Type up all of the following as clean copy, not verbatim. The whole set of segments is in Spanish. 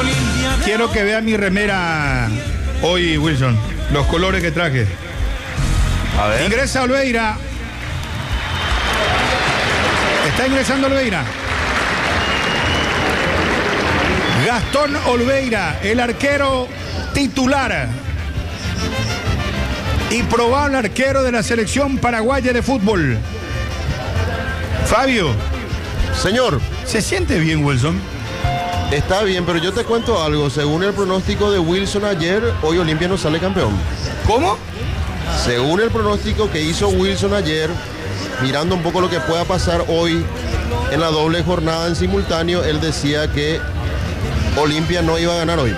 Quiero que vea mi remera hoy, Wilson. Los colores que traje. A ver. Ingresa Olveira. Está ingresando Olveira. Gastón Olveira, el arquero titular y probable arquero de la selección paraguaya de fútbol. Fabio. Señor. ¿Se siente bien, Wilson? Está bien, pero yo te cuento algo. Según el pronóstico de Wilson ayer, hoy Olimpia no sale campeón. ¿Cómo? Según el pronóstico que hizo Wilson ayer, mirando un poco lo que pueda pasar hoy en la doble jornada en simultáneo, él decía que Olimpia no iba a ganar hoy.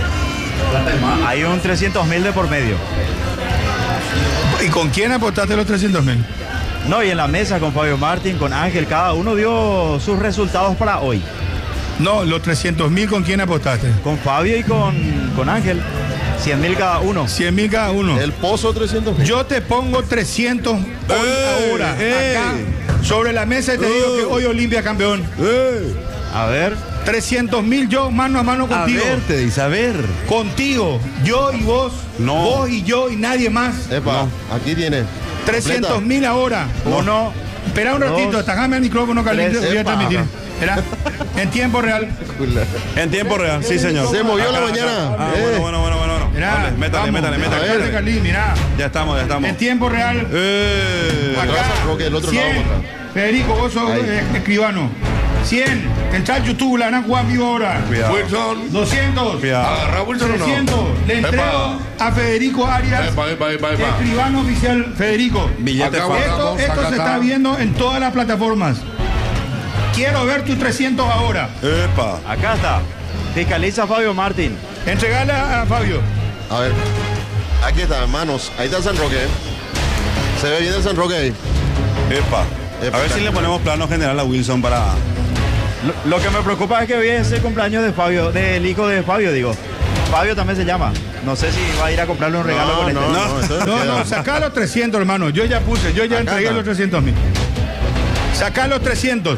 Hay un 300.000 de por medio. ¿Y con quién apostaste los 300.000? No, y en la mesa con Fabio Martín, con Ángel, cada uno dio sus resultados para hoy. No, los 300.000, ¿con quién apostaste? Con Fabio y con Ángel. 100.000 cada uno. 100.000 cada uno. El pozo 300.000. Yo te pongo 300 hoy ahora, acá, sobre la mesa y te digo que hoy Olimpia campeón. A ver. 300.000 yo mano a mano contigo. A ver, te dice, a ver. Contigo, yo y vos. No. Vos y yo y nadie más. Epa, aquí tiene. 300.000 ahora. Uno. Espera un ratito, estajame el micrófono, Carlitos, voy a transmitir. Espera, en tiempo real. En tiempo real, sí, señor. Se movió Acá, la acá. mañana. Ah, bueno. Mirá, Dale, métale. Espérate, Carlitos, mirá. Ya estamos. En tiempo real. Acá, Roque, del otro lado 100. otra. Federico, vos sos escribano. 100. Entra en YouTube, la van a jugar vivo ahora. Cuidado. Wilson. 200. Cuidado. ¿Agarra Wilson o no? 300. Le entrego Epa. a Federico Arias, Epa. escribano oficial. Federico. Billete Acá falso. vamos. Esto se está viendo en todas las plataformas. Quiero ver tus 300 ahora. Epa. Acá está. Fiscaliza Fabio Martín. Entregale a Fabio. A ver. Aquí está, hermanos. Ahí está el San Roque. Se ve bien el San Roque ahí. Epa. A ver si le ponemos plano general a Wilson para... Lo que me preocupa es que hoy es el cumpleaños de Fabio, del hijo de Fabio, digo. Fabio también se llama. No sé si va a ir a comprarle un regalo con este. No, sacá los 300, hermano. Yo ya entregué está. los 300.000. Sacá los 300.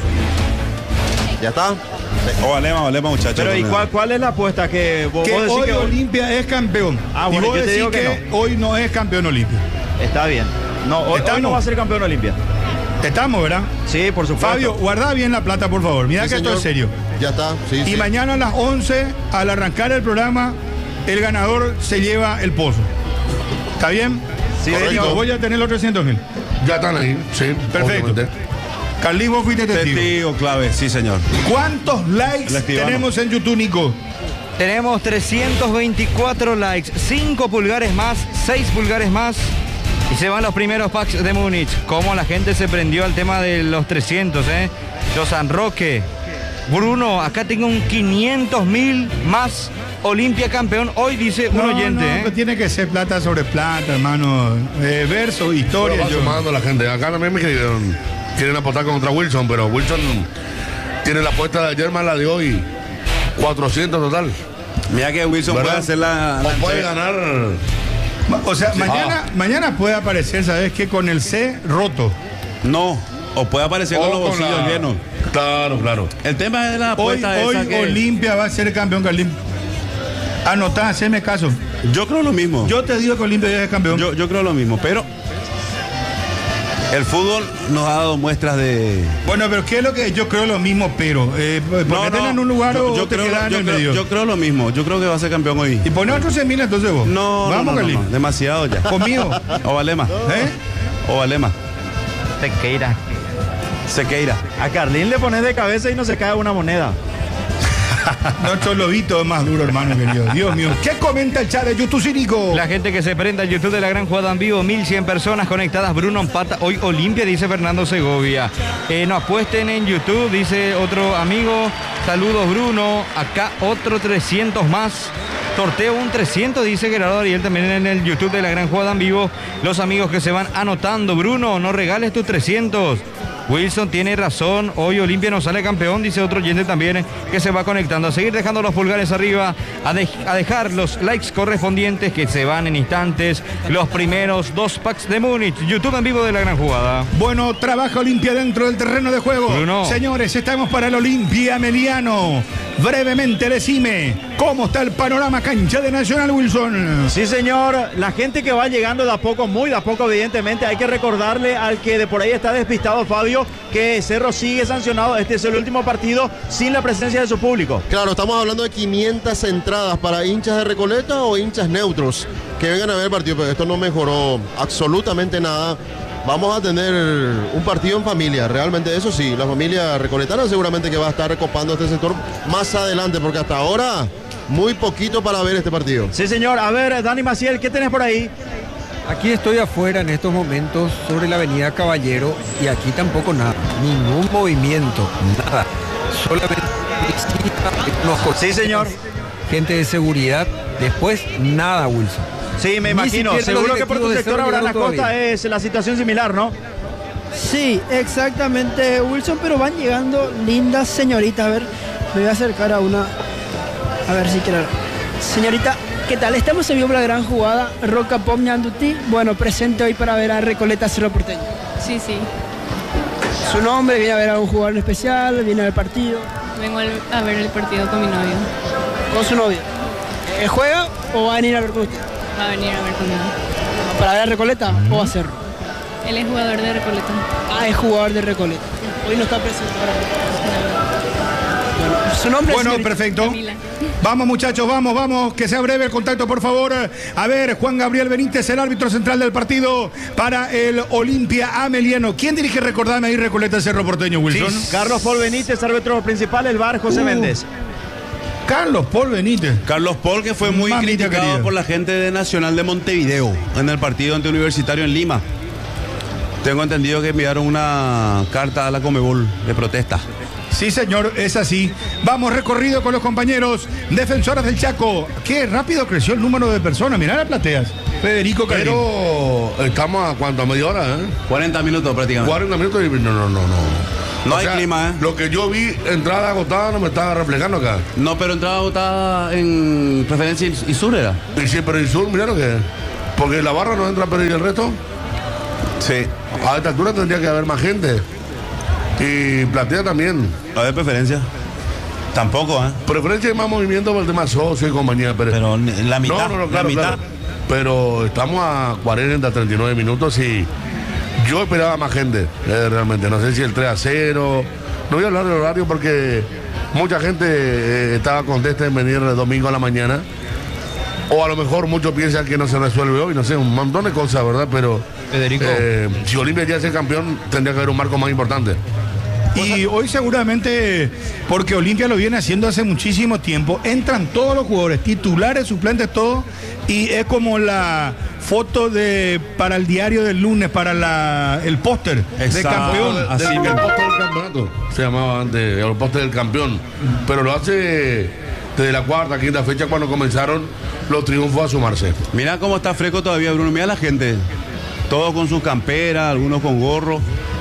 ¿Ya está? Valema, muchachos. Pero ¿y cuál es la apuesta que vos Que decís hoy que Olimpia es campeón. Ah, y bueno, vos yo te decís digo que, que hoy no es campeón Olimpia. Está bien. No, hoy no va a ser campeón Olimpia. Estamos, ¿verdad? Sí, por supuesto. Fabio, guarda bien la plata, por favor. Mira Sí, que esto señor. es serio. Ya está. Sí, Y sí. mañana a las 11, al arrancar el programa, el ganador se lleva el pozo. ¿Está bien? Sí, Correcto. Federico, voy a tener los 300.000. Ya están ahí, sí. Perfecto. obviamente. Carly, vos fuiste testigo. Testigo clave, sí, señor. ¿Cuántos likes El escribano. tenemos en YouTube, Nico? Tenemos 324 likes, 5 pulgares más, 6 pulgares más. Y se van los primeros packs de Múnich. Cómo la gente se prendió al tema de los 300, Yo San Roque. Bruno, acá tengo un 500.000 más. Olimpia campeón. Hoy dice un oyente, No, pues tiene que ser plata sobre plata, hermano. Verso, historia. Pero va yo- sumando la gente. Acá también me escribieron. Quieren apostar contra Wilson, pero Wilson tiene la apuesta de ayer más la de hoy. 400 total. Mira que Wilson ¿Verdad? puede hacer la O puede ganar. O sea, mañana puede aparecer, ¿sabes qué? Con el C roto. No, o puede aparecer con O los con bolsillos la- llenos. Claro. El tema es la Hoy apuesta esa que... Olimpia va a ser campeón, Carlín. Anotá, haceme caso. Yo creo lo mismo. Yo te digo que Olimpia ya es campeón. Yo creo lo mismo, pero el fútbol nos ha dado muestras de... Bueno, pero ¿qué es lo que yo creo lo mismo, pero? Ponete en un lugar o te quedas en el medio. yo creo lo mismo. Yo creo que va a ser campeón hoy. Y pone otros 100.000 entonces vos. Vamos, Carlín. no, demasiado ya. Conmigo. O Valema. O Valema. Tequeira. Sequeira. A Carlín le pones de cabeza y no se cae una moneda. Nuestro lobito es más duro, hermano querido. Dios mío. ¿Qué comenta el chat de YouTube, Cínico? La gente que se prenda al YouTube de la Gran Jugada en Vivo, 1100 personas conectadas. Bruno empata hoy Olimpia, dice Fernando Segovia. No apuesten en YouTube, dice otro amigo. Saludos, Bruno. Acá otro 300 más. Sorteo un 300, dice Gerardo Ariel también en el YouTube de la Gran Jugada en Vivo. Los amigos que se van anotando. Bruno, no regales tus 300. Wilson tiene razón, hoy Olimpia no sale campeón, dice otro oyente también que se va conectando. A seguir dejando los pulgares arriba, a dejar los likes correspondientes que se van en instantes. Los primeros 2 packs de Múnich, YouTube en vivo de La Gran Jugada. Bueno, trabaja Olimpia dentro del terreno de juego. Bruno. Señores, estamos para el Olimpia Meliano. Brevemente, decime, ¿cómo está el panorama cancha de Nacional, Wilson? Sí, señor, la gente que va llegando de a poco, muy de a poco, evidentemente, hay que recordarle al que de por ahí está despistado, Fabio, que Cerro sigue sancionado. Este es el último partido sin la presencia de su público. Claro, estamos hablando de 500 entradas para hinchas de Recoleta o hinchas neutros que vengan a ver el partido, pero esto no mejoró absolutamente nada. Vamos a tener un partido en familia, realmente eso sí, la familia recoletana seguramente que va a estar recopando este sector más adelante, porque hasta ahora muy poquito para ver este partido. Sí, señor. A ver, Dani Maciel, ¿qué tenés por ahí? Aquí estoy afuera en estos momentos sobre la avenida Caballero y aquí tampoco nada, ningún movimiento, nada. Solamente Sí, señor. gente de seguridad, después nada, Wilson. Sí, me Ni imagino. siquiera Seguro los que por tu directivos de sector Cerro ahora en la llegaron costa todavía. es la situación similar, ¿no? Sí, exactamente, Wilson, pero van llegando lindas señoritas. A ver, me voy a acercar a una. A ver si quiero. Señorita, ¿qué tal? Estamos en vivo para La Gran Jugada. Roca Pop Ñanduti. Bueno, presente hoy para ver a Recoleta Cerro Porteño. Sí, sí. Su nombre, viene a ver a un jugador en especial, viene a ver el partido. Vengo a ver el partido con mi novio. Con su novio. ¿Juega o va a venir a ver con usted? Va a venir a ver conmigo. ¿Para ver a Recoleta o a Cerro? Él es jugador de Recoleta. Ah, es jugador de Recoleta. Hoy no está presente para bueno, su nombre Bueno, es señorita? perfecto. Camila. Vamos, muchachos, vamos, que sea breve el contacto, por favor. A ver, Juan Gabriel Benítez, el árbitro central del partido para el Olimpia Ameliano. ¿Quién dirige, recordame ahí, Recoleta Cerro Porteño, Wilson? Sí, Carlos Paul Benítez, árbitro principal, el VAR, José Méndez. Carlos Paul Benítez. Carlos Paul, que fue muy Mamita criticado querida. por la gente de Nacional de Montevideo en el partido ante Universitario en Lima. Tengo entendido que enviaron una carta a la Comebol de protesta. Sí, señor, es así. Vamos, recorrido con los compañeros defensores del Chaco. Qué rápido creció el número de personas. Mirá las plateas. Federico Carrillo. Pero estamos a cuánto, a media hora, ¿eh? 40 minutos prácticamente. 40 minutos y no. No O hay sea, clima, ¿eh? Lo que yo vi, entrada agotada, no me estaba reflejando acá. No, pero entrada votada en preferencia y sur era. Y siempre el sur, mira lo que es. Porque la barra no entra, pero ¿y el resto? Sí. A esta altura tendría que haber más gente. Y platea también. ¿A ver preferencia? Tampoco, ¿eh? Preferencia y más movimiento por el tema socio y compañía. Pero la mitad. No, la claro, mitad. claro. Pero estamos a 40, 39 minutos y yo esperaba más gente, realmente. No sé si el 3-0. No voy a hablar del horario porque mucha gente estaba contenta en venir el domingo a la mañana. O a lo mejor muchos piensan que no se resuelve hoy, no sé, un montón de cosas, ¿verdad? Pero Federico. si Olimpia ya es el campeón, tendría que haber un marco más importante. Y hoy seguramente, porque Olimpia lo viene haciendo hace muchísimo tiempo, entran todos los jugadores, titulares, suplentes, todo, y es como la foto para el diario del lunes, para el póster de Exacto. campeón. Así El mismo. póster del campeonato se llamaba antes, el póster del campeón. Pero lo hace desde la cuarta, quinta fecha cuando comenzaron los triunfos a sumarse. Mira cómo está fresco todavía, Bruno. Mira la gente. Todos con sus camperas, algunos con gorro.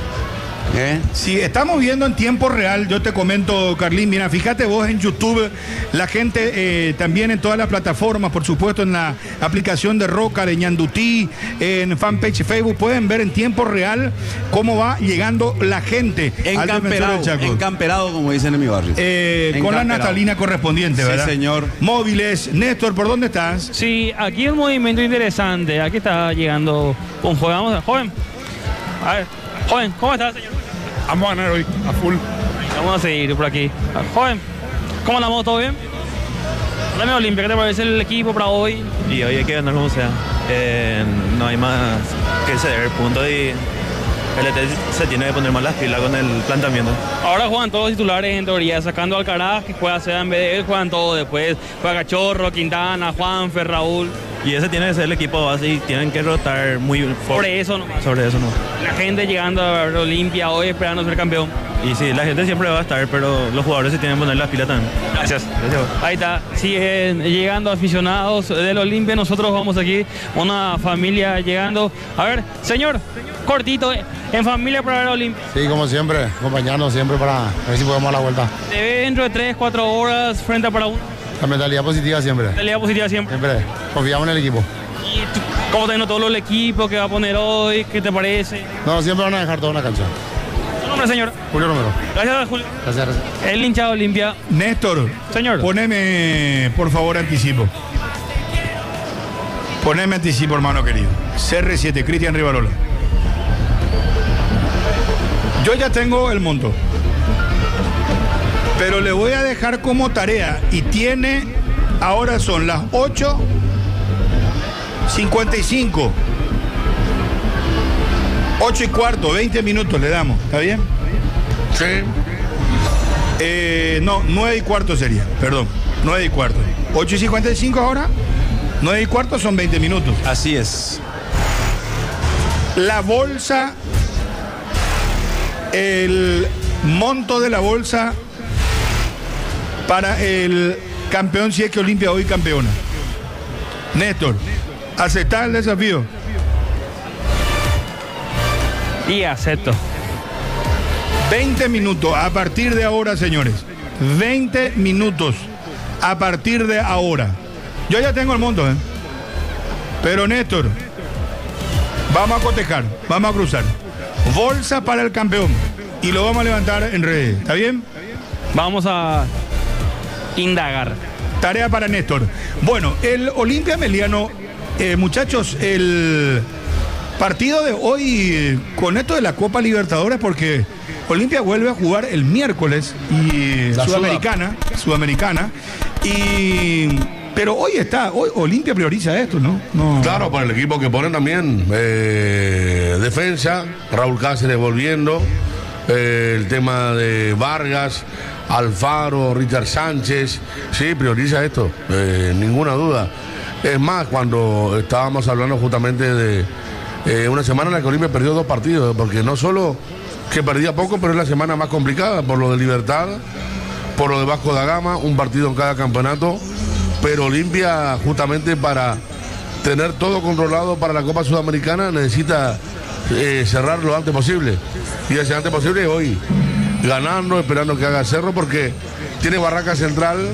Sí, estamos viendo en tiempo real, yo te comento, Carlín, mira, fíjate vos en YouTube, la gente también en todas las plataformas, por supuesto en la aplicación de Roca, de Ñandutí, en fanpage Facebook, pueden ver en tiempo real cómo va llegando la gente al Defensor del Chaco. Encamperado, como dicen en mi barrio. Con la Encamperado. natalina correspondiente, Sí, ¿verdad? señor. Móviles, Néstor, ¿por dónde estás? Sí, aquí un movimiento interesante. Aquí está llegando un joven. Vamos a joven. A ver, joven, ¿cómo está, señor? Vamos a ganar hoy, a full. Vamos a seguir por aquí. Joven, ¿cómo andamos? ¿Todo bien? Dame Olimpia, ¿qué te parece el equipo para hoy? Y hoy hay que ganar como sea. No hay más que ceder puntos y el ET se tiene que poner más las pilas con el planteamiento. Ahora juegan todos los titulares en teoría, sacando al Alcaraz, que juega Seda en vez de él, juegan todos después. Juega Cachorro, Quintana, Juanfer, Raúl. Y ese tiene que ser el equipo base y tienen que rotar muy fuerte. Sobre eso no. La gente llegando a ver Olimpia hoy esperando ser campeón. Y sí, la gente siempre va a estar, pero los jugadores se tienen que poner las pilas también. Gracias. Ahí está, siguen llegando aficionados del Olimpia. Nosotros vamos aquí, una familia llegando. A ver, señor, cortito, en familia para ver Olimpia. Sí, como siempre, acompañarnos siempre para ver si podemos dar la vuelta. Te ve dentro de 3-4 horas frente a Paraguay. La mentalidad positiva siempre. Mentalidad positiva siempre. Siempre, confiamos en el equipo. ¿Y cómo te notó el equipo que va a poner hoy? ¿Qué te parece? No, siempre van a dejar toda una cancha. ¿Tu nombre, señor? Julio Romero. Gracias, Julio. Gracias. El hincha de Olimpia. Néstor, señor, poneme por favor anticipo. Poneme anticipo, hermano querido. CR7, Cristian Rivarola. Yo ya tengo el monto, pero le voy a dejar como tarea y tiene, ahora son las 8:55. 8:15, 20 minutos le damos, ¿está bien? Sí. No, 9:15 sería, perdón, 9:15. 8:55 ahora, 9:15 son 20 minutos. Así es. La bolsa, el monto de la bolsa para el campeón, si es que Olimpia hoy campeona. Néstor, ¿aceptás el desafío? Y acepto. 20 minutos a partir de ahora, señores. 20 minutos a partir de ahora. Yo ya tengo el monto, ¿eh? Pero Néstor, vamos a cotejar, vamos a cruzar. Bolsa para el campeón. Y lo vamos a levantar en redes. ¿Está bien? Vamos a indagar. Tarea para Néstor. Bueno, el Olimpia Meliano, muchachos, el partido de hoy con esto de la Copa Libertadores, porque Olimpia vuelve a jugar el miércoles y La Sudamericana, pero hoy Olimpia prioriza esto, ¿no? Claro, para el equipo que ponen también defensa, Raúl Cáceres volviendo, el tema de Vargas, Alfaro, Richard Sánchez, sí, prioriza esto, ninguna duda. Es más, cuando estábamos hablando justamente de una semana en la que Olimpia perdió 2 partidos, porque no solo que perdía poco, pero es la semana más complicada por lo de Libertad, por lo de Vasco da Gama, un partido en cada campeonato, pero Olimpia justamente para tener todo controlado para la Copa Sudamericana necesita cerrar lo antes posible, y ese antes posible hoy, ganando, esperando que haga Cerro, porque tiene Barraca Central,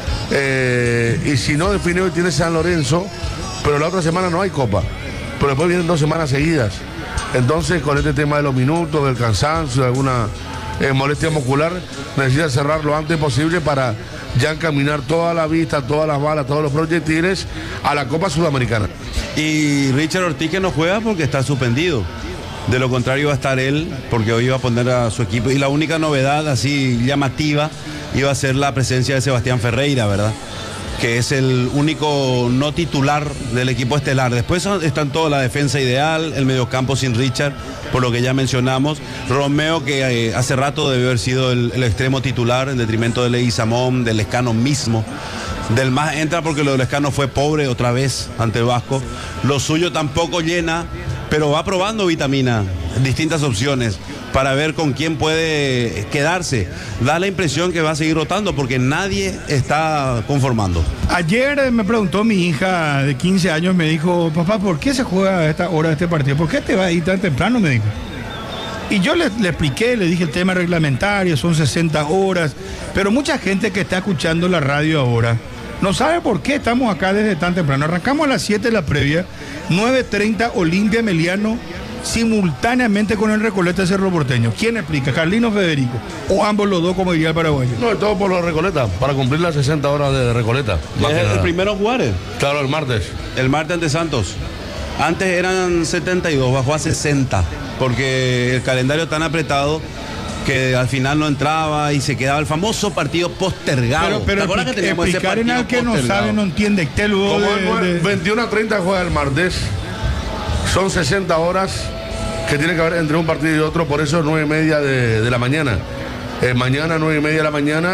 y si no define hoy tiene San Lorenzo, pero la otra semana no hay Copa, pero después vienen 2 semanas seguidas. Entonces, con este tema de los minutos, del cansancio, de alguna molestia muscular, necesita cerrar lo antes posible para ya encaminar toda la vista, todas las balas, todos los proyectiles a la Copa Sudamericana. Y Richard Ortiz que no juega porque está suspendido. De lo contrario va a estar él, porque hoy iba a poner a su equipo. Y la única novedad así llamativa iba a ser la presencia de Sebastián Ferreira, ¿verdad? Que es el único no titular del equipo estelar. Después están toda la defensa ideal, el mediocampo sin Richard, por lo que ya mencionamos. Romeo, que hace rato debió haber sido el extremo titular, en detrimento de Leguizamón, del Lescano mismo. Del más entra porque lo del Lescano fue pobre otra vez ante el Vasco. Lo suyo tampoco llena, pero va probando vitamina, distintas opciones, para ver con quién puede quedarse. Da la impresión que va a seguir rotando porque nadie está conformando. Ayer me preguntó mi hija de 15 años, me dijo, papá, ¿por qué se juega a esta hora este partido? ¿Por qué te va a ir tan temprano? Me dijo. Y yo le expliqué, le dije el tema reglamentario, son 60 horas, pero mucha gente que está escuchando la radio ahora no sabe por qué estamos acá desde tan temprano. Arrancamos a las 7 de la previa, 9:30 Olimpia Meliano, simultáneamente con el Recoleta Cerro Porteño. ¿Quién explica? ¿Carlino Federico? ¿O ambos los dos, como diría el paraguayo? No, todo por los Recoleta, para cumplir las 60 horas de Recoleta. ¿Es el primero a jugar? Claro, el martes. El martes ante Santos. Antes eran 72, bajó a 60, porque el calendario tan apretado que al final no entraba y se quedaba el famoso partido postergado. Pero explicar en al que no sabe, no entiende. Como 21:30 juega el martes, son 60 horas que tiene que haber entre un partido y otro, por eso 9:30 de la mañana. Mañana 9:30 de la mañana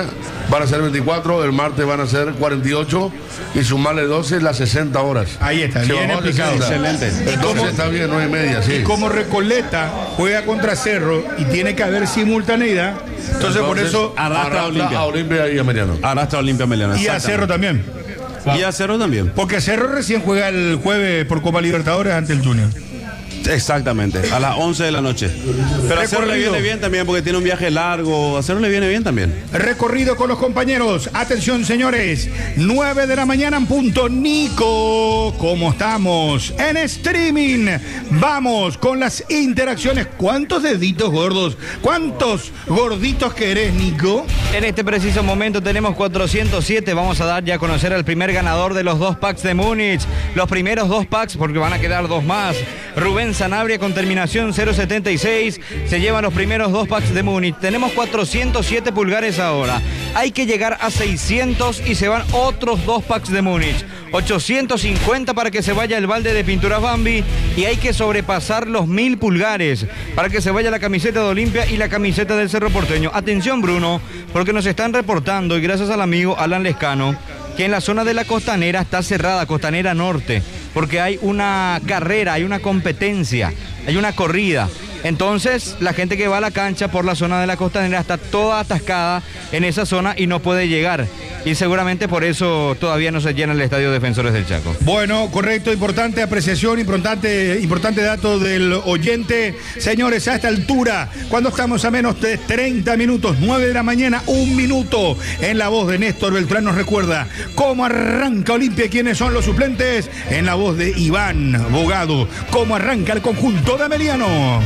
van a ser 24, el martes van a ser 48 y sumarle 12 las 60 horas. Ahí está, Se bien bajó a explicado. 60. Excelente. Entonces está bien, 9:30, sí. Y como Recoleta juega contra Cerro y tiene que haber simultaneidad, entonces por eso arrastra a Olimpia y a Meliano. Arrastra a Olimpia Meliano. y a Cerro también. Y a Cerro también. Porque Cerro recién juega el jueves por Copa Libertadores ante el Junior. Exactamente, a las 11 de la noche. Pero a Cerro le viene bien también porque tiene un viaje largo. A Cerro le viene bien también. Recorrido con los compañeros. Atención, señores. 9 de la mañana en punto. Nico, ¿cómo estamos? En streaming. Vamos con las interacciones. ¿Cuántos deditos gordos? ¿Cuántos gorditos querés, Nico? En este preciso momento tenemos 407. Vamos a dar ya a conocer al primer ganador de los 2 packs de Múnich. Los primeros 2 packs, porque van a quedar 2 más. Rubén Sanabria con terminación 076. Se llevan los primeros 2 packs de Múnich. Tenemos 407 pulgares ahora. Hay que llegar a 600 y se van otros 2 packs de Múnich. 850 para que se vaya el balde de pinturas Bambi. Y hay que sobrepasar los 1000 pulgares para que se vaya la camiseta de Olimpia y la camiseta del Cerro Porteño. Atención, Bruno, porque nos están reportando, y gracias al amigo Alan Lescano, que en la zona de la Costanera está cerrada, Costanera Norte, porque hay una carrera, hay una competencia, hay una corrida. Entonces, la gente que va a la cancha por la zona de la Costanera está toda atascada en esa zona y no puede llegar. Y seguramente por eso todavía no se llena el Estadio Defensores del Chaco. Bueno, correcto, importante apreciación, importante dato del oyente. Señores, a esta altura, cuando estamos a menos de 30 minutos, 9 de la mañana, 1 minuto, en la voz de Néstor Beltrán nos recuerda cómo arranca Olimpia, quiénes son los suplentes, en la voz de Iván Bogado, cómo arranca el conjunto de Ameliano.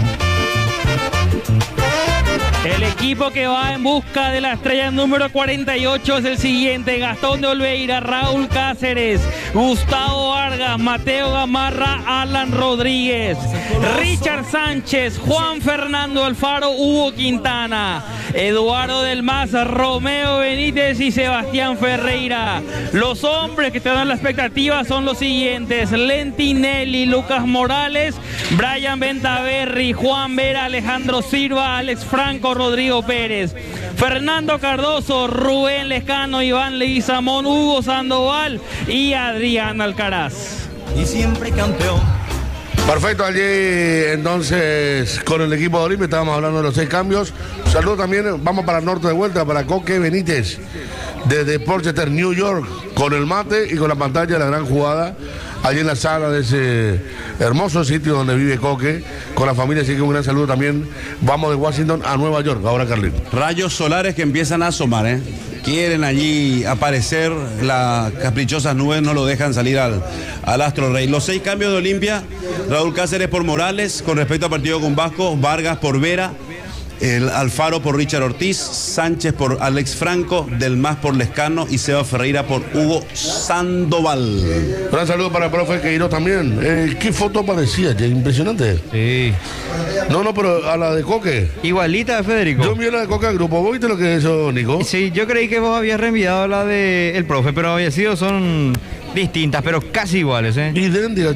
El equipo que va en busca de la estrella número 48 es el siguiente: Gastón de Oliveira, Raúl Cáceres, Gustavo Vargas, Mateo Gamarra, Alan Rodríguez, Richard Sánchez, Juan Fernando Alfaro, Hugo Quintana, Eduardo del Maza, Romeo Benítez y Sebastián Ferreira. Los hombres que te dan la expectativa son los siguientes: Lentinelli, Lucas Morales, Brian Bentaverri, Juan Vera, Alejandro Silva, Alex Franco, Rodrigo Pérez, Fernando Cardoso, Rubén Lescano, Iván Leguizamón, Hugo Sandoval y Adrián Alcaraz. Y siempre campeón. Perfecto, allí entonces con el equipo de Olimpia estábamos hablando de los 6 cambios. Saludos también, vamos para el norte de vuelta, para Coque Benítez, desde Porchester, New York, con el mate y con la pantalla de la gran jugada, allí en la sala de ese hermoso sitio donde vive Coque, con la familia, así que un gran saludo también. Vamos de Washington a Nueva York, ahora Carlín. Rayos solares que empiezan a asomar, ¿eh? Quieren allí aparecer, las caprichosas nubes no lo dejan salir al Astro Rey. Los 6 cambios de Olimpia: Raúl Cáceres por Morales, con respecto al partido con Vasco, Vargas por Vera, el Alfaro por Richard Ortiz, Sánchez por Alex Franco, Del Mas por Lescano y Seba Ferreira por Hugo Sandoval. Gran saludo para el profe Queiroz también. ¿Qué foto parecía? Impresionante. Sí. No, pero a la de Coque. Igualita de Federico. Yo envié la de Coque al grupo. ¿Vos viste lo que es eso, Nico? Sí, yo creí que vos habías reenviado la del profe, pero había sido, son distintas, pero casi iguales, ¿eh? Idénticas,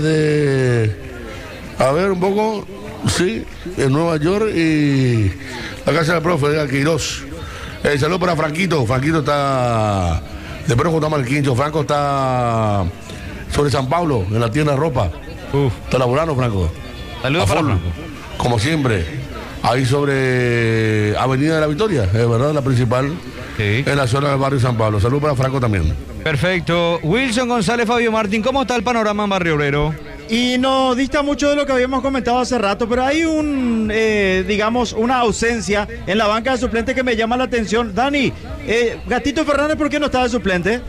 a ver, un poco. Sí, en Nueva York y la casa del profe, de Queiroz. Saludos para Franquito. Franquito está. Después juntamos al quincho. Franco está sobre San Pablo, en la tienda de ropa. Está laburando, Franco. Saludos para Franco. Como siempre. Ahí sobre Avenida de la Victoria, es verdad, la principal. Sí. En la zona del barrio San Pablo. Saludos para Franco también. Perfecto. Wilson González, Fabio Martín, ¿cómo está el panorama en Barrio Obrero? Y no dista mucho de lo que habíamos comentado hace rato, pero hay digamos, una ausencia en la banca de suplentes que me llama la atención. Dani, Gatito Fernández, ¿por qué no está de suplente?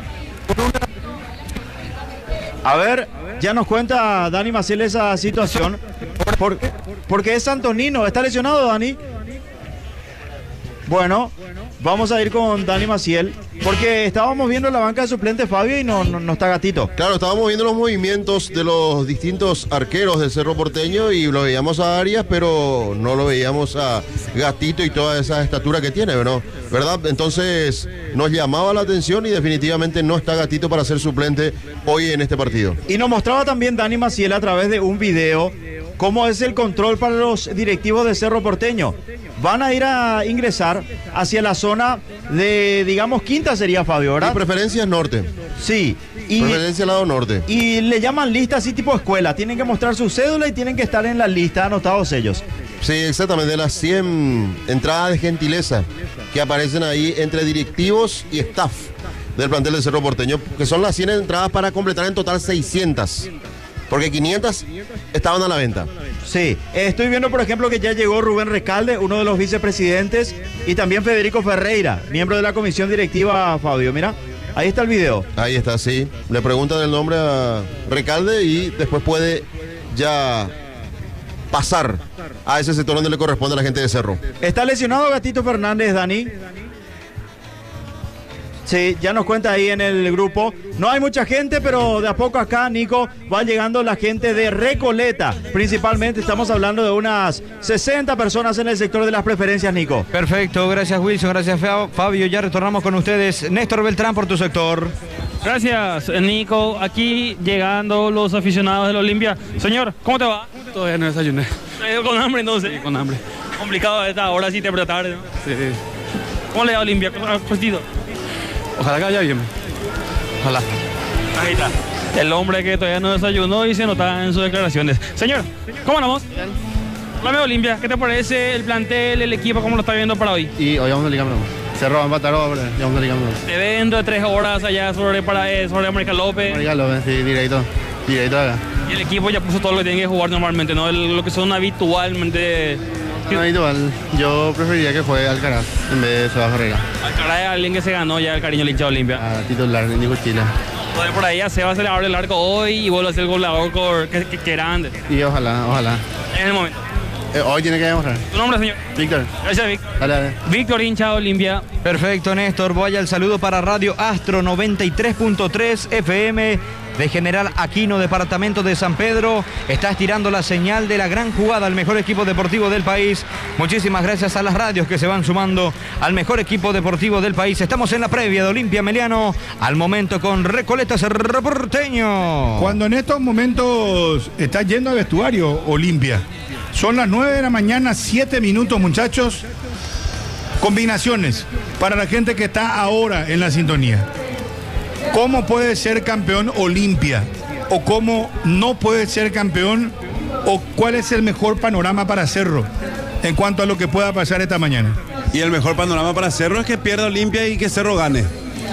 A ver, ya nos cuenta Dani Maciel esa situación. Porque es Antonino, ¿está lesionado, Dani? Bueno, vamos a ir con Dani Maciel, porque estábamos viendo la banca de suplentes, Fabio, y no está Gatito. Claro, estábamos viendo los movimientos de los distintos arqueros del Cerro Porteño y lo veíamos a Arias, pero no lo veíamos a Gatito y toda esa estatura que tiene, ¿no? ¿Verdad? Entonces nos llamaba la atención y definitivamente no está Gatito para ser suplente hoy en este partido. Y nos mostraba también Dani Maciel a través de un video cómo es el control para los directivos de Cerro Porteño. Van a ir a ingresar hacia la zona de, digamos, quinta sería Fabio, ¿verdad? Mi preferencia es norte. Sí. Preferencia lado norte. Y le llaman lista así tipo escuela. Tienen que mostrar su cédula y tienen que estar en la lista anotados ellos. Sí, exactamente, las 100 entradas de gentileza que aparecen ahí entre directivos y staff del plantel de Cerro Porteño, que son las 100 entradas para completar en total 600, porque 500 estaban a la venta. Sí, estoy viendo por ejemplo que ya llegó Rubén Recalde, uno de los vicepresidentes, y también Federico Ferreira, miembro de la comisión directiva, Fabio, mira. Ahí está el video. Ahí está, sí. Le preguntan el nombre a Recalde y después puede ya pasar a ese sector donde le corresponde a la gente de Cerro. ¿Está lesionado Gatito Fernández, Dani? Sí, ya nos cuenta ahí en el grupo. No hay mucha gente, pero de a poco acá, Nico, va llegando la gente de Recoleta. Principalmente estamos hablando de unas 60 personas en el sector de las preferencias, Nico. Perfecto, gracias Wilson, gracias Fabio. Ya retornamos con ustedes. Néstor Beltrán por tu sector. Gracias, Nico. Aquí llegando los aficionados del Olimpia. Señor, ¿cómo te va? Todavía no desayuné. ¿Con hambre entonces? Sí, con hambre. Complicado a esta hora, sí, temprano tarde, ¿no? Sí. ¿Cómo le da a Olimpia? Puestito. Ojalá que vaya bien. Ojalá. Ahí está. El hombre que todavía no desayunó y se nota en sus declaraciones. Señor, ¿cómo andamos? Háblame de Olimpia. ¿Qué te parece el plantel, el equipo, cómo lo está viendo para hoy? Y hoy vamos a Liga Pro. Cerro va a empatar hoy, ya vamos a Liga Pro. Te ven dentro de 3 horas allá sobre América López. América López, sí, directo acá. Y el equipo ya puso todo lo que tiene que jugar normalmente, ¿no? Lo que son habitualmente. No habitual, yo preferiría que juegue Alcaraz en vez de Sebas Ferreira. Alcaraz es alguien que se ganó ya el cariño del hincha de Olimpia. A titular, Nico Chile. Entonces por ahí a Sebas se le abre el arco hoy y vuelve a ser el goleador que grande. Y ojalá. En el momento. Hoy tiene que demostrar. ¿Tu nombre, señor? Víctor. Gracias, Vic. Dale. Víctor, hincha de Olimpia. Perfecto, Néstor. Vaya el saludo para Radio Astro 93.3 FM de General Aquino, departamento de San Pedro. Está estirando la señal de la gran jugada al mejor equipo deportivo del país. Muchísimas gracias a las radios que se van sumando al mejor equipo deportivo del país. Estamos en la previa de Olimpia Meliano, al momento con Recoleta Cerro Porteño. Cuando en estos momentos está yendo al vestuario Olimpia. Son las 9 de la mañana, 7 minutos, muchachos. Combinaciones para la gente que está ahora en la sintonía. ¿Cómo puede ser campeón Olimpia? ¿O cómo no puede ser campeón? ¿O cuál es el mejor panorama para Cerro en cuanto a lo que pueda pasar esta mañana? Y el mejor panorama para Cerro es que pierda Olimpia y que Cerro gane.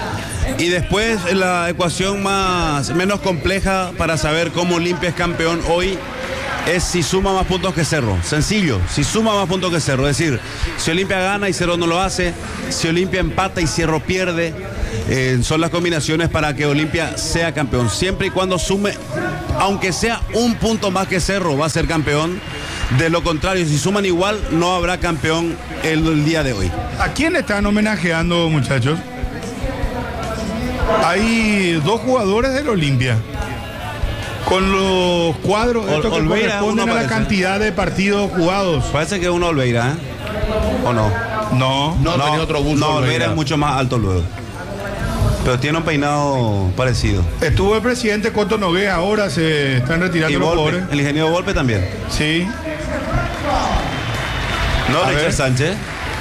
Y después la ecuación menos compleja para saber cómo Olimpia es campeón hoy es si suma más puntos que Cerro. Sencillo, si suma más puntos que Cerro. Es decir, si Olimpia gana y Cerro no lo hace, si Olimpia empata y Cerro pierde, son las combinaciones para que Olimpia sea campeón. Siempre y cuando sume, aunque sea un punto más que Cerro, va a ser campeón. De lo contrario, si suman igual, no habrá campeón el día de hoy. ¿A quién están homenajeando, muchachos? Hay 2 jugadores del Olimpia con los cuadros estos que corresponden a la cantidad de partidos jugados. Parece que es uno Olveira, ¿eh? ¿O no? No, tenía otro buzo. No, Olveira es mucho más alto luego. Pero tiene un peinado parecido. Estuvo el presidente Coto Nogués, ahora se están retirando Y los Volpe, jugadores. el ingeniero Volpe también. Sí. No, A Richard ver. Sánchez.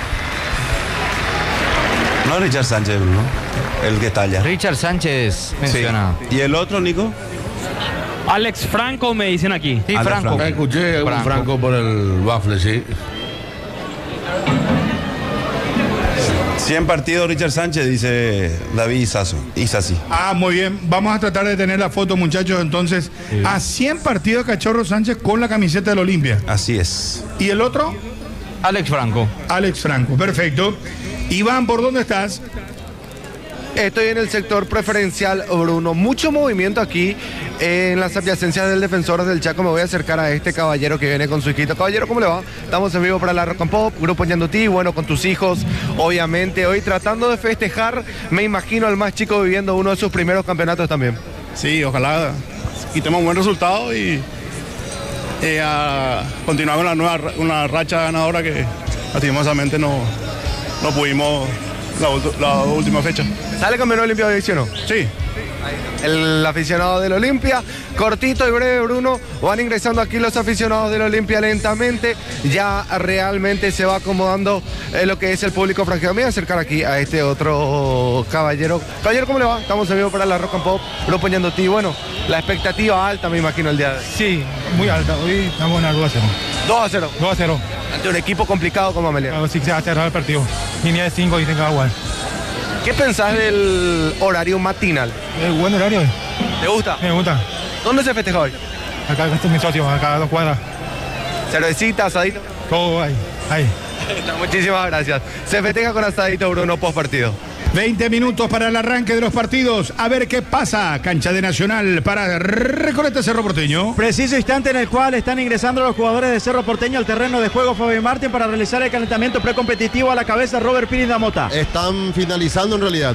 No, Richard Sánchez, Bruno. El que está allá. Richard Sánchez menciona. Sí. ¿Y el otro, Nico? Alex Franco me dicen aquí. Sí, Alex Franco. Escuché un Franco por el Bafle, sí. 100 partidos Richard Sánchez, dice David Isasi. Ah, muy bien. Vamos a tratar de tener la foto, muchachos. Entonces, a 100 partidos Cachorro Sánchez con la camiseta del Olimpia. Así es. ¿Y el otro? Alex Franco. Alex Franco, perfecto. Iván, ¿por dónde estás? Estoy en el sector preferencial, Bruno. Mucho movimiento aquí en las adyacencias del Defensor del Chaco. Me voy a acercar a este caballero que viene con su hijito. Caballero, ¿cómo le va? Estamos en vivo para la Rock and Pop, Grupo Ñandutí, bueno, con tus hijos, obviamente. Hoy tratando de festejar, me imagino al más chico viviendo uno de sus primeros campeonatos también. Sí, ojalá quitemos un buen resultado y a continuar con una racha ganadora que lastimosamente no pudimos la última fecha. ¿Sale campeón olímpico de 19? Sí, El aficionado del Olimpia, cortito y breve, Bruno. Van ingresando aquí los aficionados del Olimpia lentamente. Ya realmente se va acomodando lo que es el público franjero. Me voy a acercar aquí a este otro caballero. Caballero, ¿cómo le va? Estamos en vivo para la Rock and Pop, Grupo Ñandutí. Bueno, la expectativa alta, me imagino, el día de hoy. Sí, muy alta. Hoy estamos en 2-0. 2-0. 2-0. Ante un equipo complicado como Amelia. Claro, sí, se va a cerrar el partido. Línea de 5 dicen que va a jugar. ¿Qué pensás del horario matinal? Es buen horario. ¿Te gusta? Me gusta. ¿Dónde se festeja hoy? Acá este es mi socio, acá a 2 cuadras. ¿Cervecita, asadito? Todo ahí. Muchísimas gracias. Se festeja con asadito, Bruno, post partido. 20 minutos para el arranque de los partidos. A ver qué pasa. Cancha de Nacional para Recoleta Cerro Porteño. Preciso instante en el cual están ingresando los jugadores de Cerro Porteño al terreno de juego Fabián Martín para realizar el calentamiento precompetitivo. A la cabeza Robert Pires Damota. Están finalizando en realidad.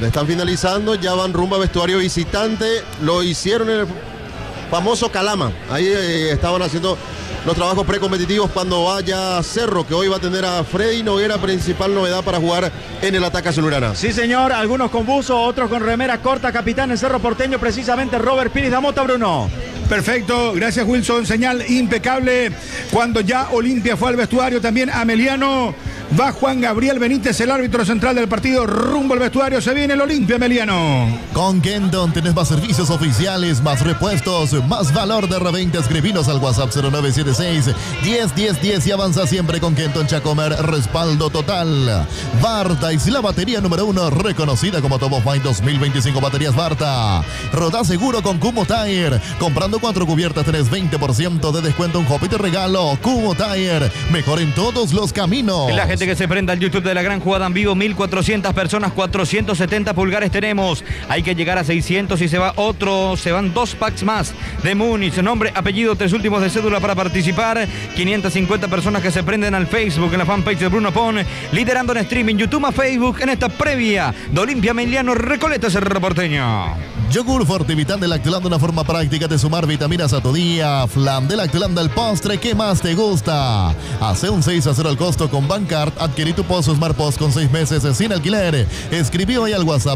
Ya van rumbo a vestuario visitante. Lo hicieron en el famoso Calama. Ahí estaban haciendo los trabajos precompetitivos cuando vaya Cerro, que hoy va a tener a Freddy Noguera, principal novedad para jugar en el ataque azulgrana. Sí, señor, algunos con buzo, otros con remera corta, capitán en Cerro Porteño, precisamente Robert Pires Damota, Bruno. Perfecto, gracias Wilson, señal impecable. Cuando ya Olimpia fue al vestuario, también Ameliano, va Juan Gabriel Benítez, el árbitro central del partido, rumbo al vestuario, se viene el Olimpia, Ameliano. Con Kenton tenés más servicios oficiales, más repuestos, más valor de reventa. Escribinos al WhatsApp 0976-10-10-10 y avanza siempre con Kenton Chacomer, respaldo total. Barta es la batería número 1, reconocida como Top of Mind 2025 baterías Barta. Rodá seguro con Kumo Tire. Comprando 4 cubiertas tenés 20% de descuento, un hobby de regalo. Kumo Tire, mejor en todos los caminos. La gente que se prenda al YouTube de la gran jugada en vivo, 1400 personas, 470 pulgares tenemos. Hay que llegar a 600 y se va otro, se van 2 packs más de Múnich. Nombre, apellido, 3 últimos de cédula para participar. 550 personas que se prenden al Facebook, en la fanpage de Bruno Pon, liderando en streaming, YouTube a Facebook, en esta previa de Olimpia Ameliano, Recoleta Cerro Porteño. Yogur Fortivital de Lactolanda, una forma práctica de sumar vitaminas a tu día. Flan de Lactolanda, el postre que más te gusta. Hace un 6-0 al costo con Bancard. Adquirí tu Pozo Smart Post con 6 meses sin alquiler. Escribí hoy al WhatsApp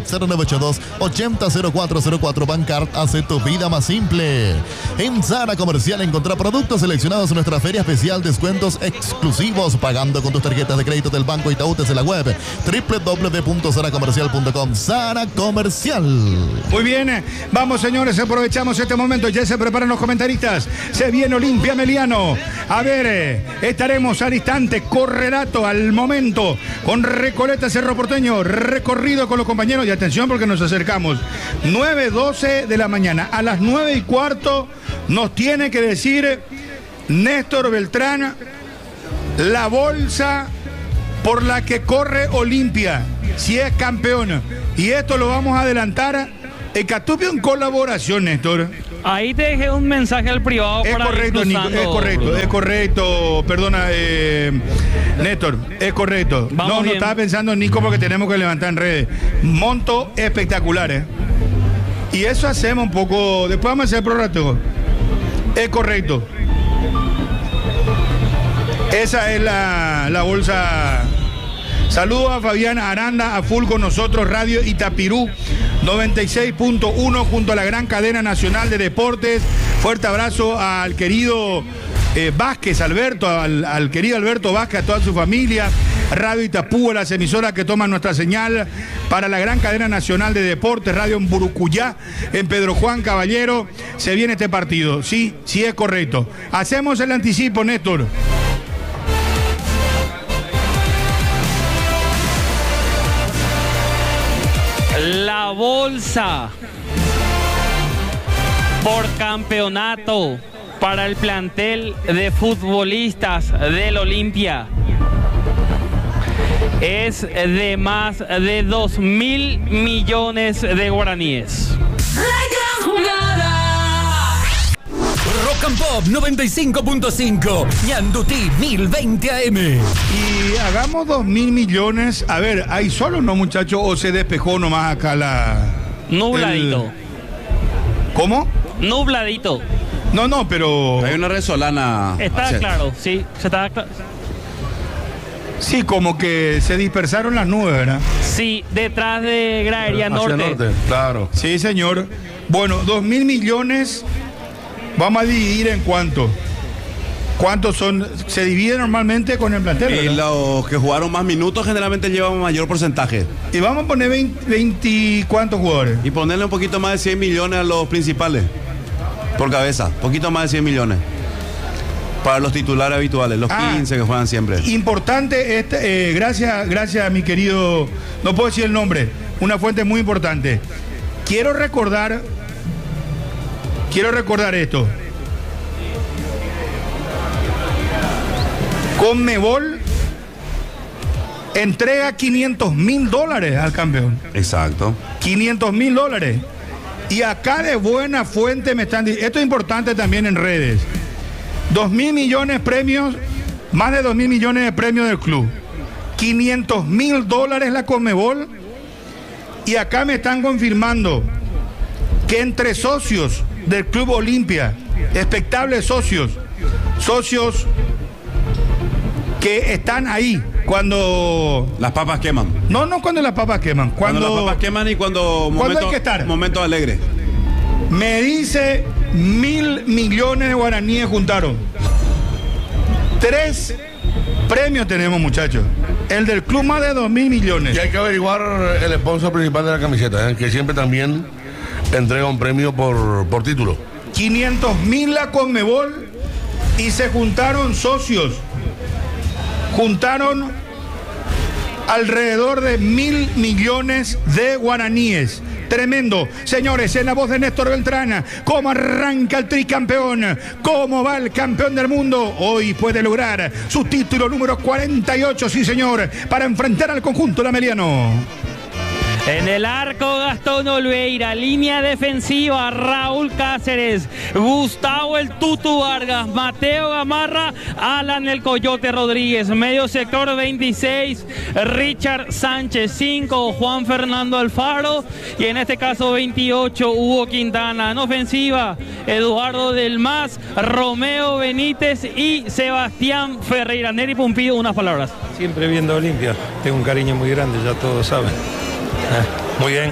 0982-800404. Bancard hace tu vida más simple. En Zara Comercial encontrá productos seleccionados en nuestra feria especial, descuentos exclusivos, pagando con tus tarjetas de crédito del Banco Itaú desde la web www.zaracomercial.com. Zara Comercial. Muy bien, vamos señores, aprovechamos este momento, ya se preparan los comentaristas, se viene Olimpia Ameliano. A ver, estaremos al instante, correlato al momento con Recoleta Cerro Porteño, recorrido con los compañeros, y atención porque nos acercamos, 9:12 de la mañana, a las 9:15 nos tiene que decir Néstor Beltrán la bolsa por la que corre Olimpia, si es campeón, y esto lo vamos a adelantar. Ecatupio en colaboración, Néstor. Ahí te dejé un mensaje al privado para correcto, ir cruzando, Nico, es correcto, perdona, Néstor, es correcto. No estaba pensando en Nico porque tenemos que levantar en redes. Monto espectacular, Y eso hacemos un poco, después vamos a hacer el prorrateo. Es correcto. Esa es la bolsa. Saludos a Fabián Aranda, a full con nosotros, Radio Itapirú 96.1 junto a la gran cadena nacional de deportes. Fuerte abrazo al querido Vázquez, Alberto, al querido Alberto Vázquez, a toda su familia. Radio Itapú, las emisoras que toman nuestra señal para la gran cadena nacional de deportes, Radio en Burucuyá, en Pedro Juan Caballero. Se viene este partido, sí es correcto. Hacemos el anticipo, Néstor. La bolsa por campeonato para el plantel de futbolistas del Olimpia es de más de 2.000 millones de guaraníes. Rock and Pop 95.5, Ñandutí 1020 AM. Y hagamos 2.000 millones. A ver, ¿hay solo no, muchachos? ¿O se despejó nomás acá la... Nubladito. ¿Cómo? Nubladito. No, pero... Hay una resolana. Está claro, sí, se está claro. Sí, como que se dispersaron las nubes, ¿verdad? Sí, detrás de Gradería Hacia Norte. norte, claro. Sí, señor. Bueno, 2.000 millones, vamos a dividir en cuánto. ¿Cuántos son? Se divide normalmente con el plantel, Y ¿verdad? los que jugaron más minutos generalmente llevan mayor porcentaje. Y vamos a poner 20 ¿cuántos jugadores? Y ponerle un poquito más de 100 millones a los principales. Por cabeza, poquito más de 100 millones. Para los titulares habituales, los 15 que juegan siempre. Importante, gracias a mi querido, no puedo decir el nombre, una fuente muy importante. Quiero recordar esto. Conmebol entrega $500,000 al campeón. Exacto. $500,000. Y acá de buena fuente me están diciendo, esto es importante también en redes, 2.000 millones premios, más de 2.000 millones de premios del club, $500,000 la Conmebol, y acá me están confirmando que entre socios del Club Olimpia, expectables socios que están ahí cuando las papas queman. No cuando las papas queman. Cuando las papas queman y cuando hay que estar. Momento alegre. Me dice 1.000 millones de guaraníes juntaron. 3 premios tenemos, muchachos. El del club más de 2.000 millones. Y hay que averiguar el sponsor principal de la camiseta, que siempre también entrega un premio por título. 500,000 la Conmebol y se juntaron socios. Juntaron alrededor de 1.000 millones de guaraníes. Tremendo. Señores, en la voz de Néstor Beltrán, ¿cómo arranca el tricampeón? ¿Cómo va el campeón del mundo? Hoy puede lograr su título número 48, sí señor, para enfrentar al conjunto lameliano. En el arco, Gastón Olveira. Línea defensiva, Raúl Cáceres, Gustavo el Tutu Vargas, Mateo Gamarra, Alan el Coyote Rodríguez. Medio sector 26, Richard Sánchez. 5, Juan Fernando Alfaro. Y en este caso 28, Hugo Quintana. En ofensiva, Eduardo Del Mas, Romeo Benítez y Sebastián Ferreira. Neri Pumpido, unas palabras. Siempre viendo Olimpia. Tengo un cariño muy grande, ya todos saben. Muy bien.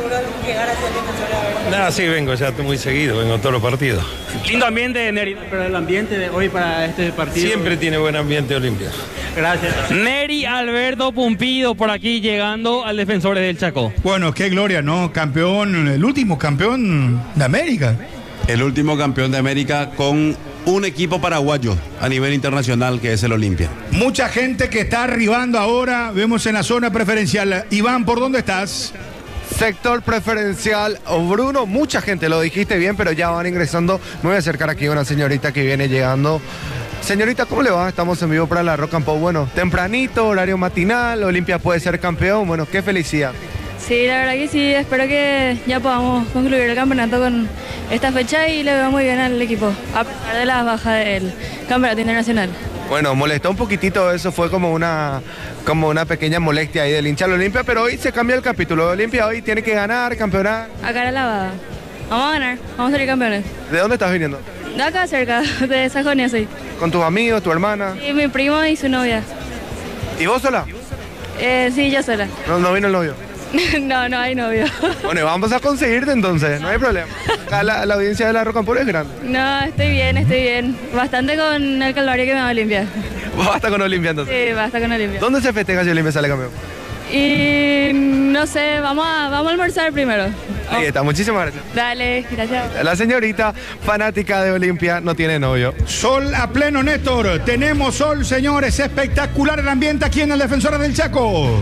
Sí, vengo ya muy seguido, vengo todos los partidos. Lindo ambiente, Neri. Pero el ambiente de hoy para este partido. Siempre tiene buen ambiente Olimpia. Gracias. Neri Alberto Pumpido por aquí llegando al Defensores del Chaco. Bueno, qué gloria, ¿no? Campeón, el último campeón de América. El último campeón de América con un equipo paraguayo a nivel internacional que es el Olimpia. Mucha gente que está arribando ahora, vemos en la zona preferencial. Iván, ¿por dónde estás? Sector preferencial, Bruno, mucha gente, lo dijiste bien, pero ya van ingresando. Me voy a acercar aquí a una señorita que viene llegando. Señorita, ¿cómo le va? Estamos en vivo para la Rock and Pop. Bueno, tempranito, horario matinal, Olimpia puede ser campeón. Bueno, qué felicidad. Sí, la verdad que sí, espero que ya podamos concluir el campeonato con esta fecha y le veo muy bien al equipo, a pesar de las bajas del campeonato internacional. Bueno, molestó un poquitito, eso fue como una pequeña molestia ahí del hincha de Olimpia, pero hoy se cambia el capítulo. Olimpia hoy tiene que ganar, campeonar. A cara lavada. Vamos a ganar, vamos a salir campeones. ¿De dónde estás viniendo? De acá cerca, de Sajonia soy. ¿Con tus amigos, tu hermana? Sí, mi primo y su novia. ¿Y vos sola? Sí, yo sola. No vino el novio. No hay novio. Bueno, vamos a conseguirte entonces, no hay problema. Acá la audiencia de la Rock and Pop es grande. No, estoy bien. Bastante con el calvario que me va a Olimpia. Basta con Olimpia entonces. Sí, basta con Olimpia. ¿Dónde se festeja si Olimpia sale campeón? Y no sé, vamos a almorzar primero. Ahí está, muchísimas gracias. Dale, gracias. La señorita fanática de Olimpia no tiene novio. Sol a pleno, Néstor. Tenemos sol, señores. Espectacular el ambiente aquí en el Defensores del Chaco.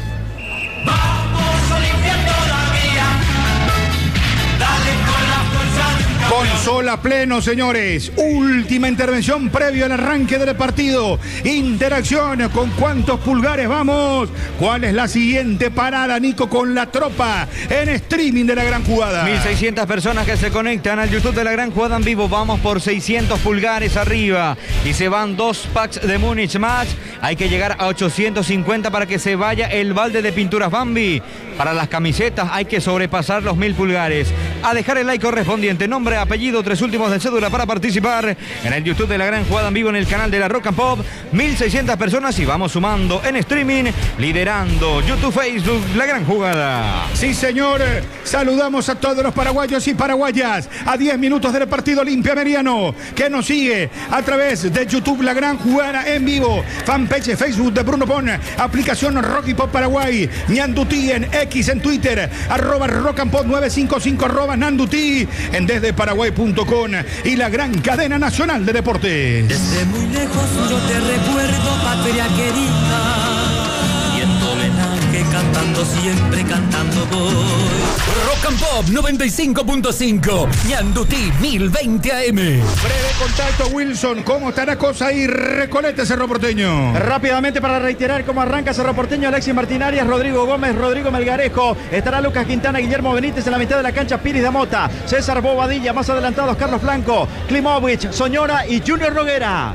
Con sol a pleno, señores. Última intervención previo al arranque del partido. Interacción. ¿Con cuántos pulgares vamos? ¿Cuál es la siguiente parada, Nico, con la tropa en streaming de La Gran Jugada? 1.600 personas que se conectan al YouTube de La Gran Jugada en vivo. Vamos por 600 pulgares arriba. Y se van 2 packs de Múnich más. Hay que llegar a 850 para que se vaya el balde de pinturas Bambi. Para las camisetas hay que sobrepasar los 1.000 pulgares. A dejar el like correspondiente. Nombre, apellido partido, 3 últimos de cédula para participar en el YouTube de La Gran Jugada en vivo en el canal de la Rock and Pop. 1.600 personas y vamos sumando en streaming, liderando YouTube, Facebook, La Gran Jugada. Sí, señor. Saludamos a todos los paraguayos y paraguayas a 10 minutos del partido Olimpia Meriano, que nos sigue a través de YouTube La Gran Jugada en vivo, fanpage Facebook de Bruno Pon, aplicación Rocky Pop Paraguay, Ñandutí en X en Twitter, @RockandPop955, @Nandutí en desdeparaguay.com y la gran cadena nacional de deportes. Desde muy lejos yo te recuerdo, patria querida, y en Tolenaje cantando, siempre cantando voy. Rock and Pop 95.5, Ñandutí 1020 AM. Breve contacto, Wilson. ¿Cómo está la cosa ahí? Recoleta, Cerro Porteño. Rápidamente para reiterar cómo arranca Cerro Porteño: Alexis Martín Arias, Rodrigo Gómez, Rodrigo Melgarejo. Estará Lucas Quintana, Guillermo Benítez en la mitad de la cancha, Piris Damota, César Bobadilla, más adelantados Carlos Blanco, Klimovich, Soñora y Junior Noguera.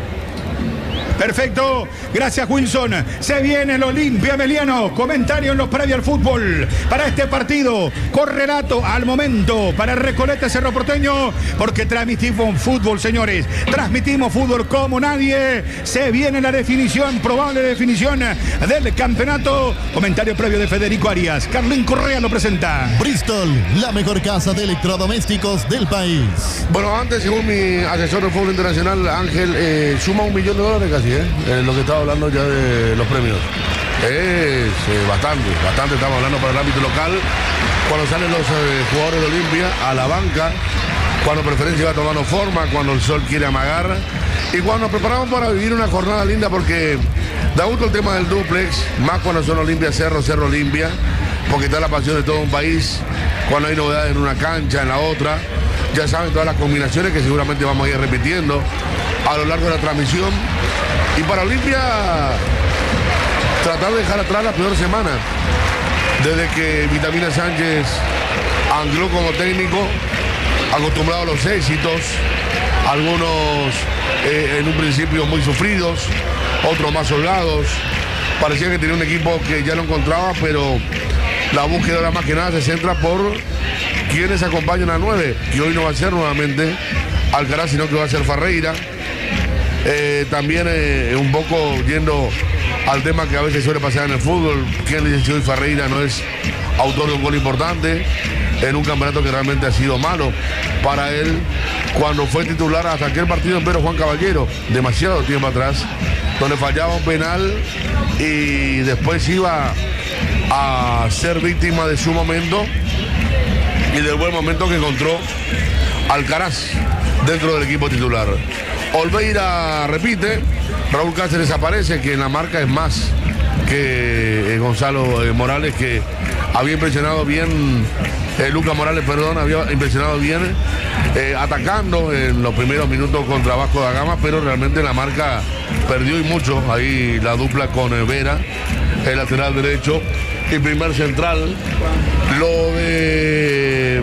Perfecto, gracias Wilson. Se viene el Olimpia Meliano. Comentario en los previos al fútbol para este partido. Correlato al momento para Recoleta, Cerro Porteño, porque transmitimos fútbol, señores. Transmitimos fútbol como nadie. Se viene la definición, probable definición del campeonato. Comentario previo de Federico Arias. Carlín Correa lo presenta. Bristol, la mejor casa de electrodomésticos del país. Bueno, antes, según mi asesor de fútbol internacional, Ángel, suma $1 millón casi, lo que estaba hablando ya de los premios. Es bastante, estamos hablando para el ámbito local. Cuando salen los jugadores de Olimpia a la banca, cuando Preferencia va tomando forma, cuando el sol quiere amagar y cuando nos preparamos para vivir una jornada linda, porque da gusto el tema del duplex, más cuando son Olimpia Cerro, Cerro Olimpia, porque está la pasión de todo un país, cuando hay novedades en una cancha, en la otra. Ya saben todas las combinaciones que seguramente vamos a ir repitiendo a lo largo de la transmisión. Y para Olimpia, tratar de dejar atrás la peor semana. Desde que Vitamina Sánchez angló como técnico, acostumbrado a los éxitos, algunos en un principio muy sufridos, otros más holgados. Parecía que tenía un equipo que ya lo encontraba, pero la búsqueda ahora más que nada se centra por quienes acompañan a 9, que hoy no va a ser nuevamente Alcaraz, sino que va a ser Ferreira. También un poco yendo al tema que a veces suele pasar en el fútbol, quien dice si hoy Ferreira no es autor de un gol importante en un campeonato que realmente ha sido malo para él, cuando fue titular hasta aquel partido en Pedro Juan Caballero, demasiado tiempo atrás, donde fallaba un penal y después iba a ser víctima de su momento y del buen momento que encontró Alcaraz dentro del equipo titular. Olveira repite, Raúl Cáceres aparece, que en la marca es más que Gonzalo Morales, que había impresionado bien, Lucas Morales, perdón, había impresionado bien atacando en los primeros minutos contra Vasco da Gama, pero realmente en la marca perdió y mucho. Ahí la dupla con Vera, el lateral derecho y primer central. Lo de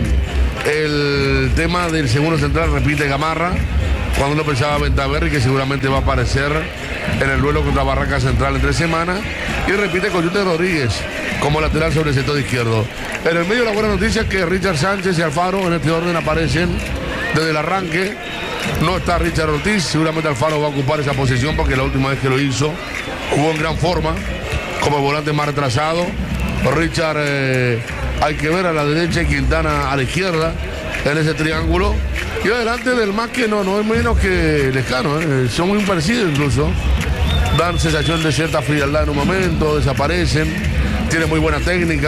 el tema del segundo central repite Gamarra, cuando uno pensaba Ventaverri, que seguramente va a aparecer en el duelo contra Barraca Central entre semanas, y repite Coyute Rodríguez como lateral sobre el sector izquierdo. En el medio, la buena noticia es que Richard Sánchez y Alfaro en este orden aparecen desde el arranque. No está Richard Ortiz, seguramente Alfaro va a ocupar esa posición porque la última vez que lo hizo jugó en gran forma como volante más retrasado. Richard hay que ver a la derecha y Quintana a la izquierda en ese triángulo. Y adelante del más que no es menos que Lescano, son muy parecidos incluso. Dan sensación de cierta frialdad en un momento, desaparecen, tiene muy buena técnica.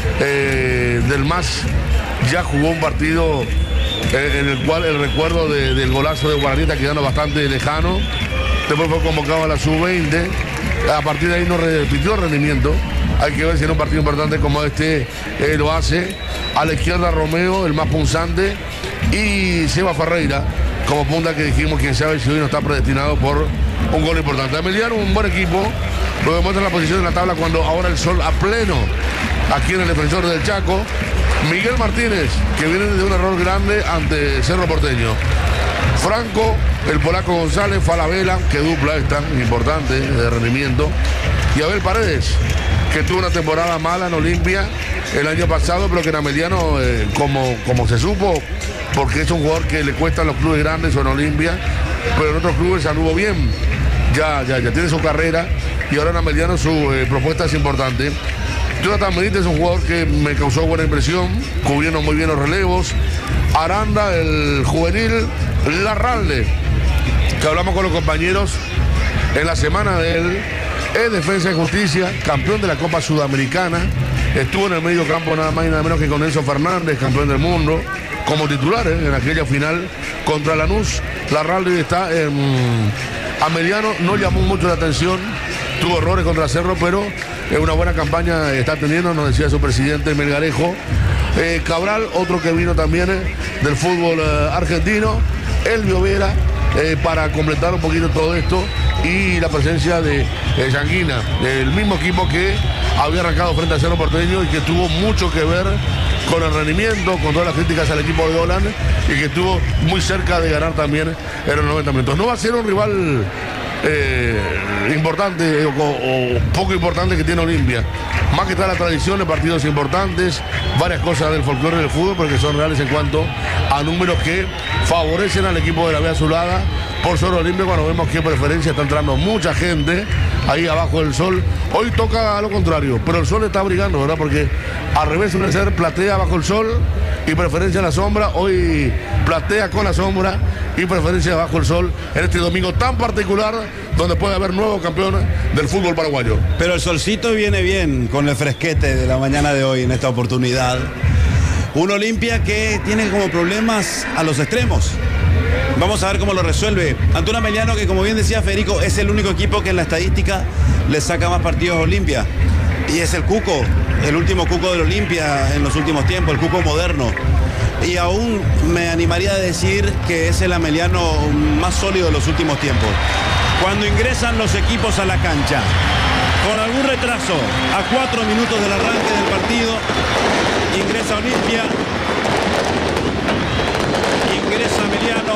Del más ya jugó un partido en el cual el recuerdo del golazo de Guaraní está quedando bastante lejano. Después fue convocado a la sub-20. A partir de ahí no repitió el rendimiento. Hay que ver si en un partido importante como este lo hace. A la izquierda Romeo, el más punzante, y Seba Ferreira como punta, que dijimos, quién sabe si hoy no está predestinado por un gol importante. Emiliano, un buen equipo, lo demuestra la posición en la tabla cuando ahora el sol a pleno aquí en el Defensor del Chaco. Miguel Martínez, que viene de un error grande ante Cerro Porteño. Franco, el polaco González, Falabella, que dupla esta, importante, de rendimiento. Y Abel Paredes, que tuvo una temporada mala en Olimpia el año pasado, pero que en Ameliano, como se supo, porque es un jugador que le cuesta a los clubes grandes o en Olimpia, pero en otros clubes anduvo bien, ya tiene su carrera y ahora en Ameliano su propuesta es importante. Jonathan Benítez es un jugador que me causó buena impresión, cubriendo muy bien los relevos. Aranda, el juvenil, Larralde, que hablamos con los compañeros en la semana de él, es Defensa y Justicia, campeón de la Copa Sudamericana, estuvo en el medio campo nada más y nada menos que con Enzo Fernández, campeón del mundo, como titular en aquella final contra Lanús. Larralde está en Ameliano, no llamó mucho la atención, tuvo errores contra Cerro, pero una buena campaña está teniendo, nos decía su presidente Melgarejo. Cabral, otro que vino también del fútbol argentino, Elvio Vera, para completar un poquito todo esto, y la presencia de Yanguina, el mismo equipo que había arrancado frente a Cerro Porteño y que tuvo mucho que ver con el rendimiento, con todas las críticas al equipo de Dolan, y que estuvo muy cerca de ganar también en los 90 minutos. No va a ser un rival importante o poco importante que tiene Olimpia, más que está la tradición de partidos importantes, varias cosas del folclore del fútbol, porque son reales en cuanto a números que favorecen al equipo de la B Azulada por sobre Olimpia. Cuando vemos que preferencia está entrando mucha gente ahí abajo del sol, hoy toca a lo contrario, pero el sol está brillando, ¿verdad? Porque al revés suele ser platea bajo el sol y preferencia en la sombra, hoy platea con la sombra y preferencia bajo el sol en este domingo tan particular, donde puede haber nuevo campeón del fútbol paraguayo. Pero el solcito viene bien con el fresquete de la mañana de hoy en esta oportunidad. Un Olimpia que tiene como problemas a los extremos. Vamos a ver cómo lo resuelve ante un Ameliano que, como bien decía Federico, es el único equipo que en la estadística le saca más partidos a Olimpia. Y es el Cuco, el último Cuco del Olimpia en los últimos tiempos, el Cuco moderno. Y aún me animaría a decir que es el Ameliano más sólido de los últimos tiempos. Cuando ingresan los equipos a la cancha, con algún retraso, a 4 minutos del arranque del partido, ingresa Olimpia, ingresa Ameliano.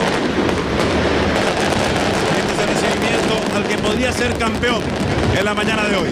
Este es el recibimiento al que podría ser campeón en la mañana de hoy.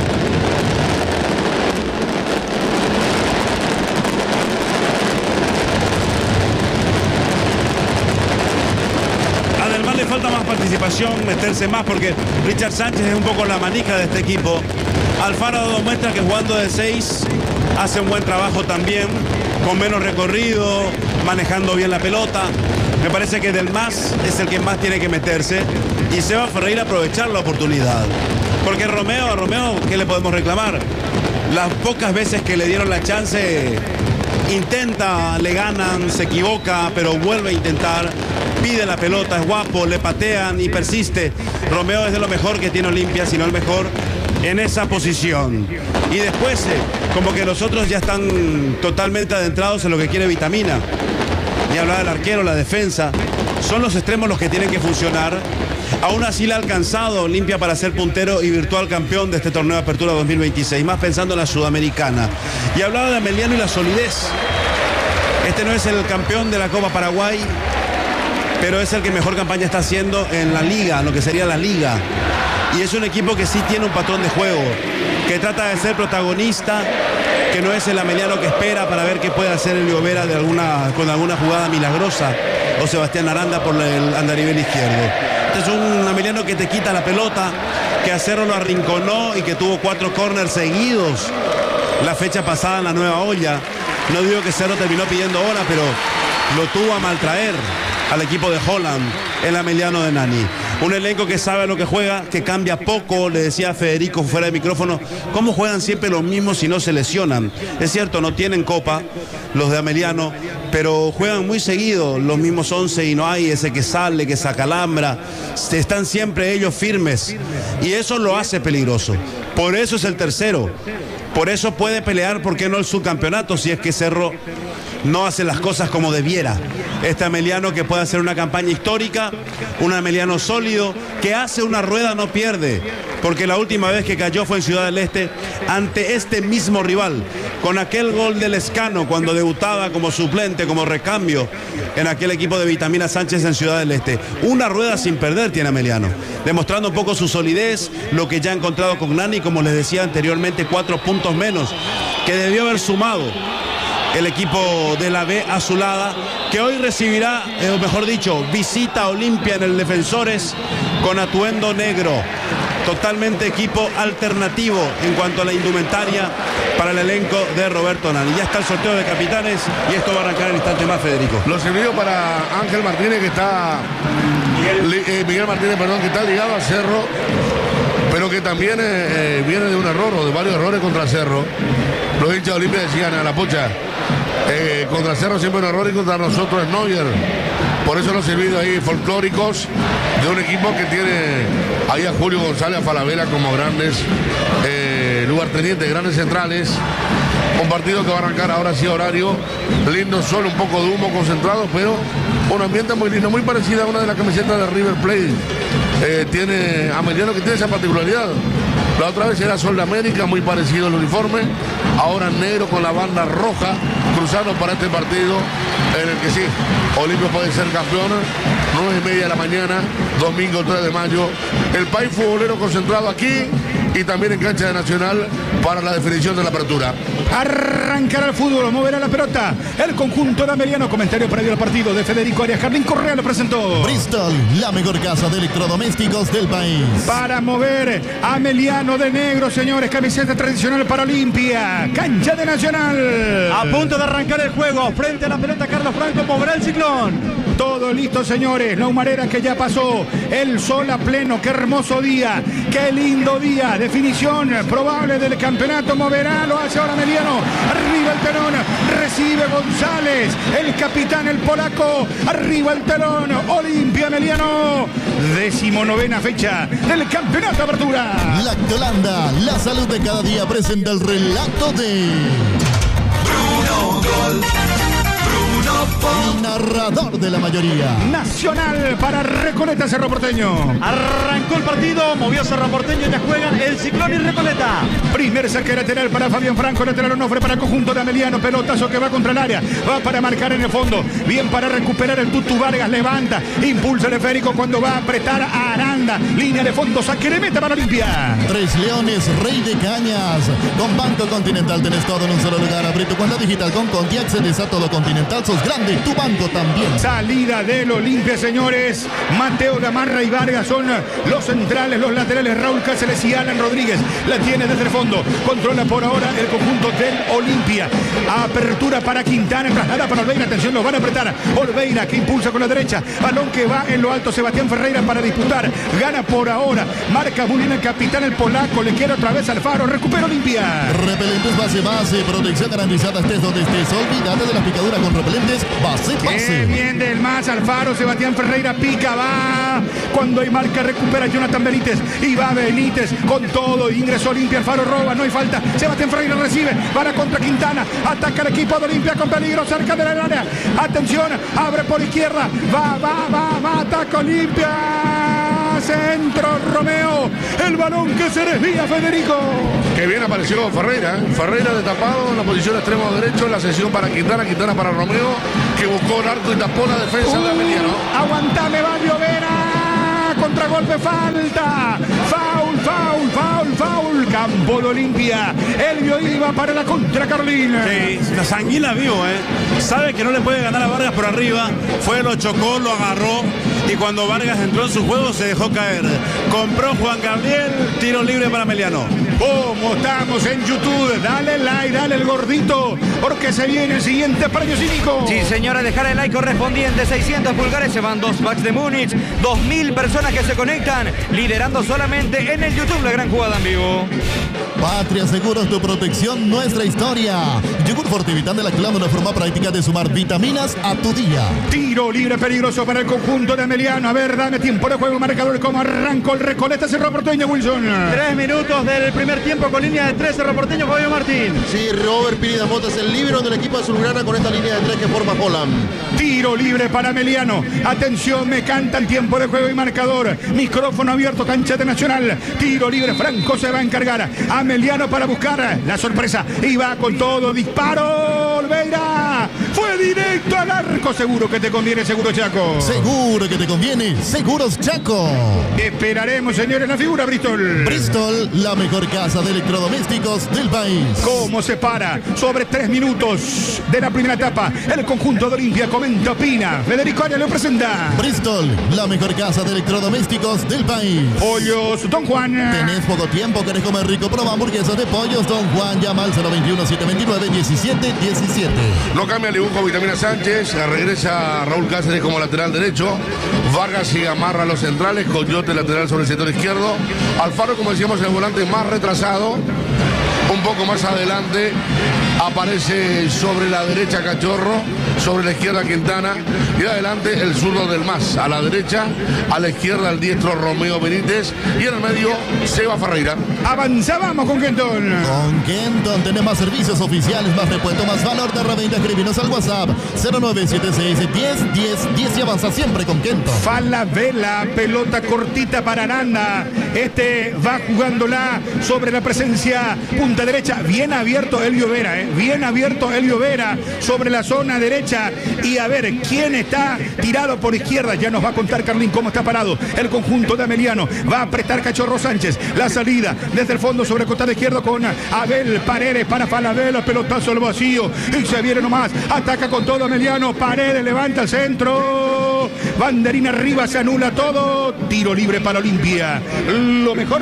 Además le falta más participación, meterse más, porque Richard Sánchez es un poco la manija de este equipo. Alfaro demuestra que jugando de 6 hace un buen trabajo también, con menos recorrido, manejando bien la pelota. Me parece que Del Mas es el que más tiene que meterse, y Seba Ferreira aprovechar la oportunidad. Porque a Romeo, ¿qué le podemos reclamar? Las pocas veces que le dieron la chance, intenta, le ganan, se equivoca, pero vuelve a intentar, pide la pelota, es guapo, le patean y persiste. Romeo es de lo mejor que tiene Olimpia, si no el mejor en esa posición. Y después, como que los otros ya están totalmente adentrados en lo que quiere Vitamina. Ni hablar del arquero, la defensa. Son los extremos los que tienen que funcionar. Aún así le ha alcanzado Olimpia para ser puntero y virtual campeón de este torneo de apertura 2026, más pensando en la Sudamericana. Y hablaba de Ameliano y la solidez. Este no es el campeón de la Copa Paraguay, pero es el que mejor campaña está haciendo en la liga, en lo que sería la liga. Y es un equipo que sí tiene un patrón de juego, que trata de ser protagonista, que no es el Ameliano que espera para ver qué puede hacer el Vera con alguna jugada milagrosa, o Sebastián Aranda por el andarivel izquierdo. Este es un Ameliano que te quita la pelota, que a Cerro lo arrinconó y que tuvo 4 corners seguidos la fecha pasada en la Nueva Olla. No digo que Cerro terminó pidiendo hora, pero lo tuvo a maltraer al equipo de Holland, el Ameliano de Nani. Un elenco que sabe lo que juega, que cambia poco, le decía a Federico fuera de micrófono, cómo juegan siempre los mismos si no se lesionan. Es cierto, no tienen copa los de Ameliano, pero juegan muy seguido los mismos 11 y no hay ese que sale, que se acalambra. Están siempre ellos firmes y eso lo hace peligroso. Por eso es el tercero. Por eso puede pelear, ¿por qué no el subcampeonato? Si es que Cerro no hace las cosas como debiera. Este Ameliano que puede hacer una campaña histórica, un Ameliano sólido, que hace una rueda, no pierde. porque la última vez que cayó fue en Ciudad del Este ante este mismo rival, con aquel gol del Lescano cuando debutaba como suplente, como recambio en aquel equipo de Vitamina Sánchez en Ciudad del Este. Una rueda sin perder tiene Ameliano, demostrando un poco su solidez, lo que ya ha encontrado con Nani, como les decía anteriormente, 4 puntos menos que debió haber sumado el equipo de la B Azulada, que hoy recibirá, o mejor dicho, visita a Olimpia en el Defensores con atuendo negro. Totalmente equipo alternativo en cuanto a la indumentaria para el elenco de Roberto Nani. Ya está el sorteo de capitanes y esto va a arrancar en instante más, Federico. Lo servido para Ángel Martínez, que está Miguel Martínez, perdón, que está ligado a Cerro, pero que también viene de un error o de varios errores contra Cerro. Los hinchas de Olimpia decían a la pocha, contra Cerro siempre un error y contra nosotros es Neuer. Por eso los servidos ahí folclóricos de un equipo que tiene ahí a Julio González, a Falabella como grandes lugartenientes, grandes centrales. Un partido que va a arrancar ahora sí horario lindo, solo un poco de humo concentrado, pero un ambiente muy lindo, muy parecido a una de las camisetas de River Plate. Tiene Ameliano, que tiene esa particularidad. La otra vez era Sol de América, muy parecido el uniforme. Ahora negro con la banda roja, cruzando para este partido en el que sí, Olimpia puede ser campeón. 9:30 de la mañana, domingo 3 de mayo. El país futbolero concentrado aquí y también en cancha de Nacional para la definición de la apertura. Arrancará el fútbol, moverá la pelota el conjunto de Ameliano. Comentario previo al partido de Federico Arias. Carlín Correa lo presentó. Bristol, la mejor casa de electrodomésticos del país. Para mover Ameliano de negro, señores, camiseta tradicional para Olimpia, cancha de Nacional. A punto de arrancar el juego, frente a la pelota Carlos Franco, moverá el Ciclón. Todo listo, señores. La humarera que ya pasó. El sol a pleno. Qué hermoso día. Qué lindo día. Definición probable del campeonato. Moverá. Lo hace ahora Ameliano. Arriba el telón. Recibe González. El capitán, el polaco. Arriba el telón. Olimpia Ameliano. 19ª fecha del campeonato de apertura. Lactolanda. La salud de cada día presenta el relato de Bruno Gol. El narrador de la mayoría. Nacional para Recoleta, Cerro Porteño. Arrancó el partido, movió Cerro Porteño, ya juegan el Ciclón y Recoleta. Primer saque lateral para Fabián Franco, lateral Onofre para el conjunto de Ameliano. Pelotazo que va contra el área, va para marcar en el fondo. Bien para recuperar el Tutu Vargas, levanta, impulsa el esférico cuando va a apretar a Aranda. Línea de fondo, saque de meta para Olimpia. Tres Leones, Rey de Cañas. Con Banco Continental tenés todo en un solo lugar. Abrí tu cuenta digital con Conti, accedes a todo Continental. Sos grande, tu banco también. Salida del Olimpia, señores. Mateo Gamarra y Vargas son los centrales, los laterales. Raúl Cáceres y Alan Rodríguez la tiene desde el fondo. Controla por ahora el conjunto del Olimpia. Apertura para Quintana, traslada para Olveira. Atención, lo van a apretar. Olveira que impulsa con la derecha. Balón que va en lo alto. Sebastián Ferreira para disputar. Gana por ahora. Marca muy bien el capitán, el polaco. Le quiere otra vez Alfaro. Recupera Olimpia. Repelentes base. Protección garantizada estés donde estés. Olvídate de la picadura con repelentes base. Qué bien del más Alfaro. Sebastián Ferreira pica, va. Cuando hay marca recupera Jonathan Benítez. Y va Benítez con todo. Ingresó Olimpia. Alfaro roba. No hay falta. Sebastián Ferreira recibe. Para contra Quintana. Ataca el equipo de Olimpia con peligro cerca del área. Atención. Abre por izquierda. Va. Ataca Olimpia. Centro Romeo. El balón que se desvía, Federico. Que bien apareció Ferreira. Ferreira destapado en la posición extremo derecho. La sesión para Quintana. Quintana para Romeo, que buscó el arco y tapó la defensa de Ameliano. Aguantame, Valio Vera. Contragolpe, falta. Foul. Campo de Olimpia. Elvio iba para la contra, Carolina. Sí, la sanguina vivo, sabe que no le puede ganar a Vargas por arriba. Fue, lo chocó, lo agarró. Y cuando Vargas entró en su juego se dejó caer. Compró Juan Gabriel, tiro libre para Ameliano. ¿Cómo estamos en YouTube? Dale like, dale el gordito, porque se viene el siguiente premio cínico. Sí, señora, dejar el like correspondiente. 600 pulgares, se van 2 packs de Múnich. 2000 personas que se conectan, liderando solamente en el YouTube la gran jugada en vivo. Patria Seguros, tu protección, nuestra historia. Yogur Fortivitán de la Clama, una forma práctica de sumar vitaminas a tu día. Tiro libre peligroso para el conjunto de Ameliano. A ver, dame tiempo de juego, marcador. Como arrancó el Recoleta, Cerro Porteño, Wilson. 3 minutos del primer primer tiempo con línea de 3, Cerro Porteño, Fabio Martín. Sí, Robert Piridamota es el líbero del equipo azulgrana con esta línea de 3 que forma Holland. Tiro libre para Meliano. Atención, me cantan tiempo de juego y marcador. Micrófono abierto, cancha de Nacional. Tiro libre, Franco se va a encargar a Meliano para buscar la sorpresa. Y va con todo, disparo. Olveira. Fue directo al arco. Seguro que te conviene, Seguro Chaco. Seguro que te conviene, Seguros Chaco. Esperaremos, señores, la figura Bristol. Bristol, la mejor casa de electrodomésticos del país. ¿Cómo se para? Sobre 3 minutos de la primera etapa. El conjunto de Olimpia comenta, opina. Federico Arias lo presenta. Bristol, la mejor casa de electrodomésticos del país. Pollos Don Juan. Tenés poco tiempo, querés comer rico, probá hamburguesas de Pollos Don Juan. Llama al 021-729-1717. No cambia el dibujo Vitamina Sánchez, regresa Raúl Cáceres como lateral derecho, Vargas y Gamarra los centrales, Coyote lateral sobre el sector izquierdo, Alfaro, como decíamos, el volante más retrasado, un poco más adelante aparece sobre la derecha Cachorro, sobre la izquierda Quintana y adelante el zurdo del MAS, a la derecha, a la izquierda el diestro Romeo Benítez y en el medio Seba Ferreira. Avanzábamos con Kenton. Con Kenton tenés más servicios oficiales, más repuesto, más valor de reventa. Escribinos al WhatsApp 0976-10-10-10 y avanza siempre con Kenton. Falabella, pelota cortita para Aranda. Este va jugándola sobre la presencia punta derecha. Bien abierto Elio Vera, bien abierto Elio Vera sobre la zona derecha. Y a ver quién está tirado por izquierda. Ya nos va a contar Carlín cómo está parado el conjunto de Ameliano. Va a apretar Cachorro Sánchez. La salida desde el fondo sobre el costado izquierdo con Abel Paredes para Falabella. Pelotazo al vacío. Y se viene nomás. Ataca con todo Ameliano. Paredes levanta el centro. Banderina arriba, se anula todo. Tiro libre para Olimpia. Lo mejor.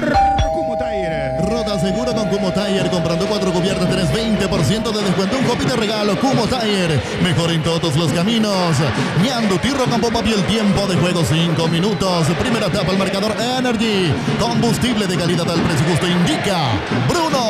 Rota seguro con Kumo Tire. Comprando 4 cubiertas tenés 20% de descuento. Un copy de regalo. Kumo Tire. Mejor en todos los caminos. Ñanduti, Rocampo, papi, el tiempo de juego 5 minutos. Primera etapa, el marcador Energy. Combustible de calidad al precio justo. Indica Bruno.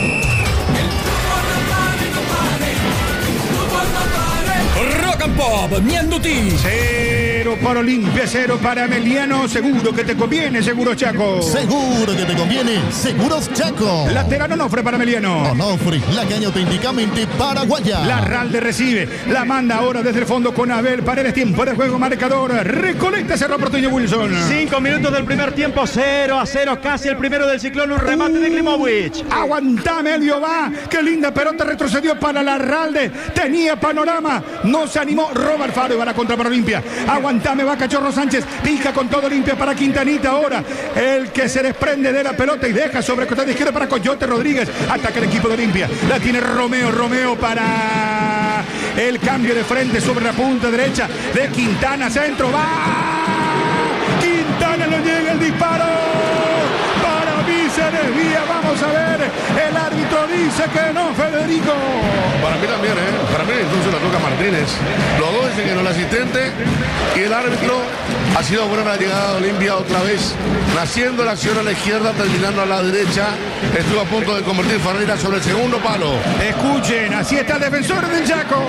Rock and Pop, Ñanduti. 0 para Olimpia, 0 para Ameliano. Seguro que te conviene, Seguro Chaco. Seguro que te conviene, Seguros Chaco. Lateral Onofre para Ameliano. Onofre, la caña auténticamente paraguaya. Larralde recibe, la manda ahora desde el fondo con Abel Paredes. Tiempo de juego, marcador. Reconecta Cerro Porteño Wilson. 5 minutos del primer tiempo, 0-0, casi el primero del Ciclón. Un remate de Klimovic. Aguantame, Elio va. Qué linda pelota retrocedió para Larralde. Tenía panorama, no se animó. Roba Alfaro y va a la contra para Olimpia. Aguantame, va Cachorro Sánchez. Pica con todo Olimpia para Quintanita ahora. El que se desprende de la pelota y deja sobre el costado izquierdo para Coyote Rodríguez. Ataca el equipo de Olimpia. La tiene Romeo para el cambio de frente sobre la punta derecha de Quintana. Centro, va. Quintana, no llega el disparo. Para mí se desvía. Vamos a ver. El árbitro dice que no, Federico. Para mí también, para mí entonces la toca Martínez. Los dos dicen que no el asistente y el árbitro. Ha sido buena la llegada de Olimpia otra vez, naciendo la acción a la izquierda, terminando a la derecha. Estuvo a punto de convertir Ferreira sobre el segundo palo. Escuchen, así está el defensor del Chaco.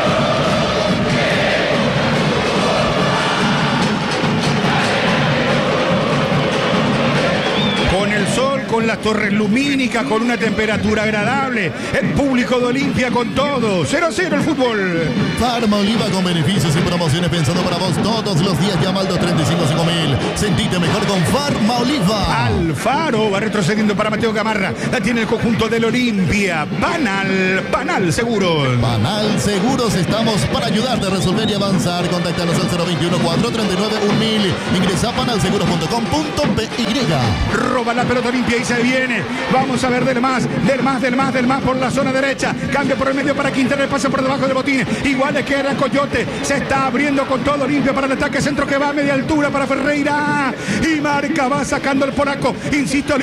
Con el sol, con las torres lumínicas, con una temperatura agradable. El público de Olimpia con todo. 0-0 el fútbol. Farma Oliva con beneficios y promociones pensando para vos todos los días. Llama al 235-5000. Sentite mejor con Farma Oliva. Alfaro va retrocediendo para Mateo Gamarra. La tiene el conjunto del Olimpia. Panal Seguros. Panal Seguros, estamos para ayudarte a resolver y avanzar. Contáctanos al 021-439-1000. Ingresa a panalseguros.com.py. Roba la pelota Olimpia y se viene. Vamos a ver del más por la zona derecha. Cambio por el medio para Quintana. Pasa por debajo de Botín. Igual le queda Coyote. Se está abriendo con todo Olimpia para el ataque. Centro que va a media altura para Ferreira. Y marca, va sacando el polaco. Insisto,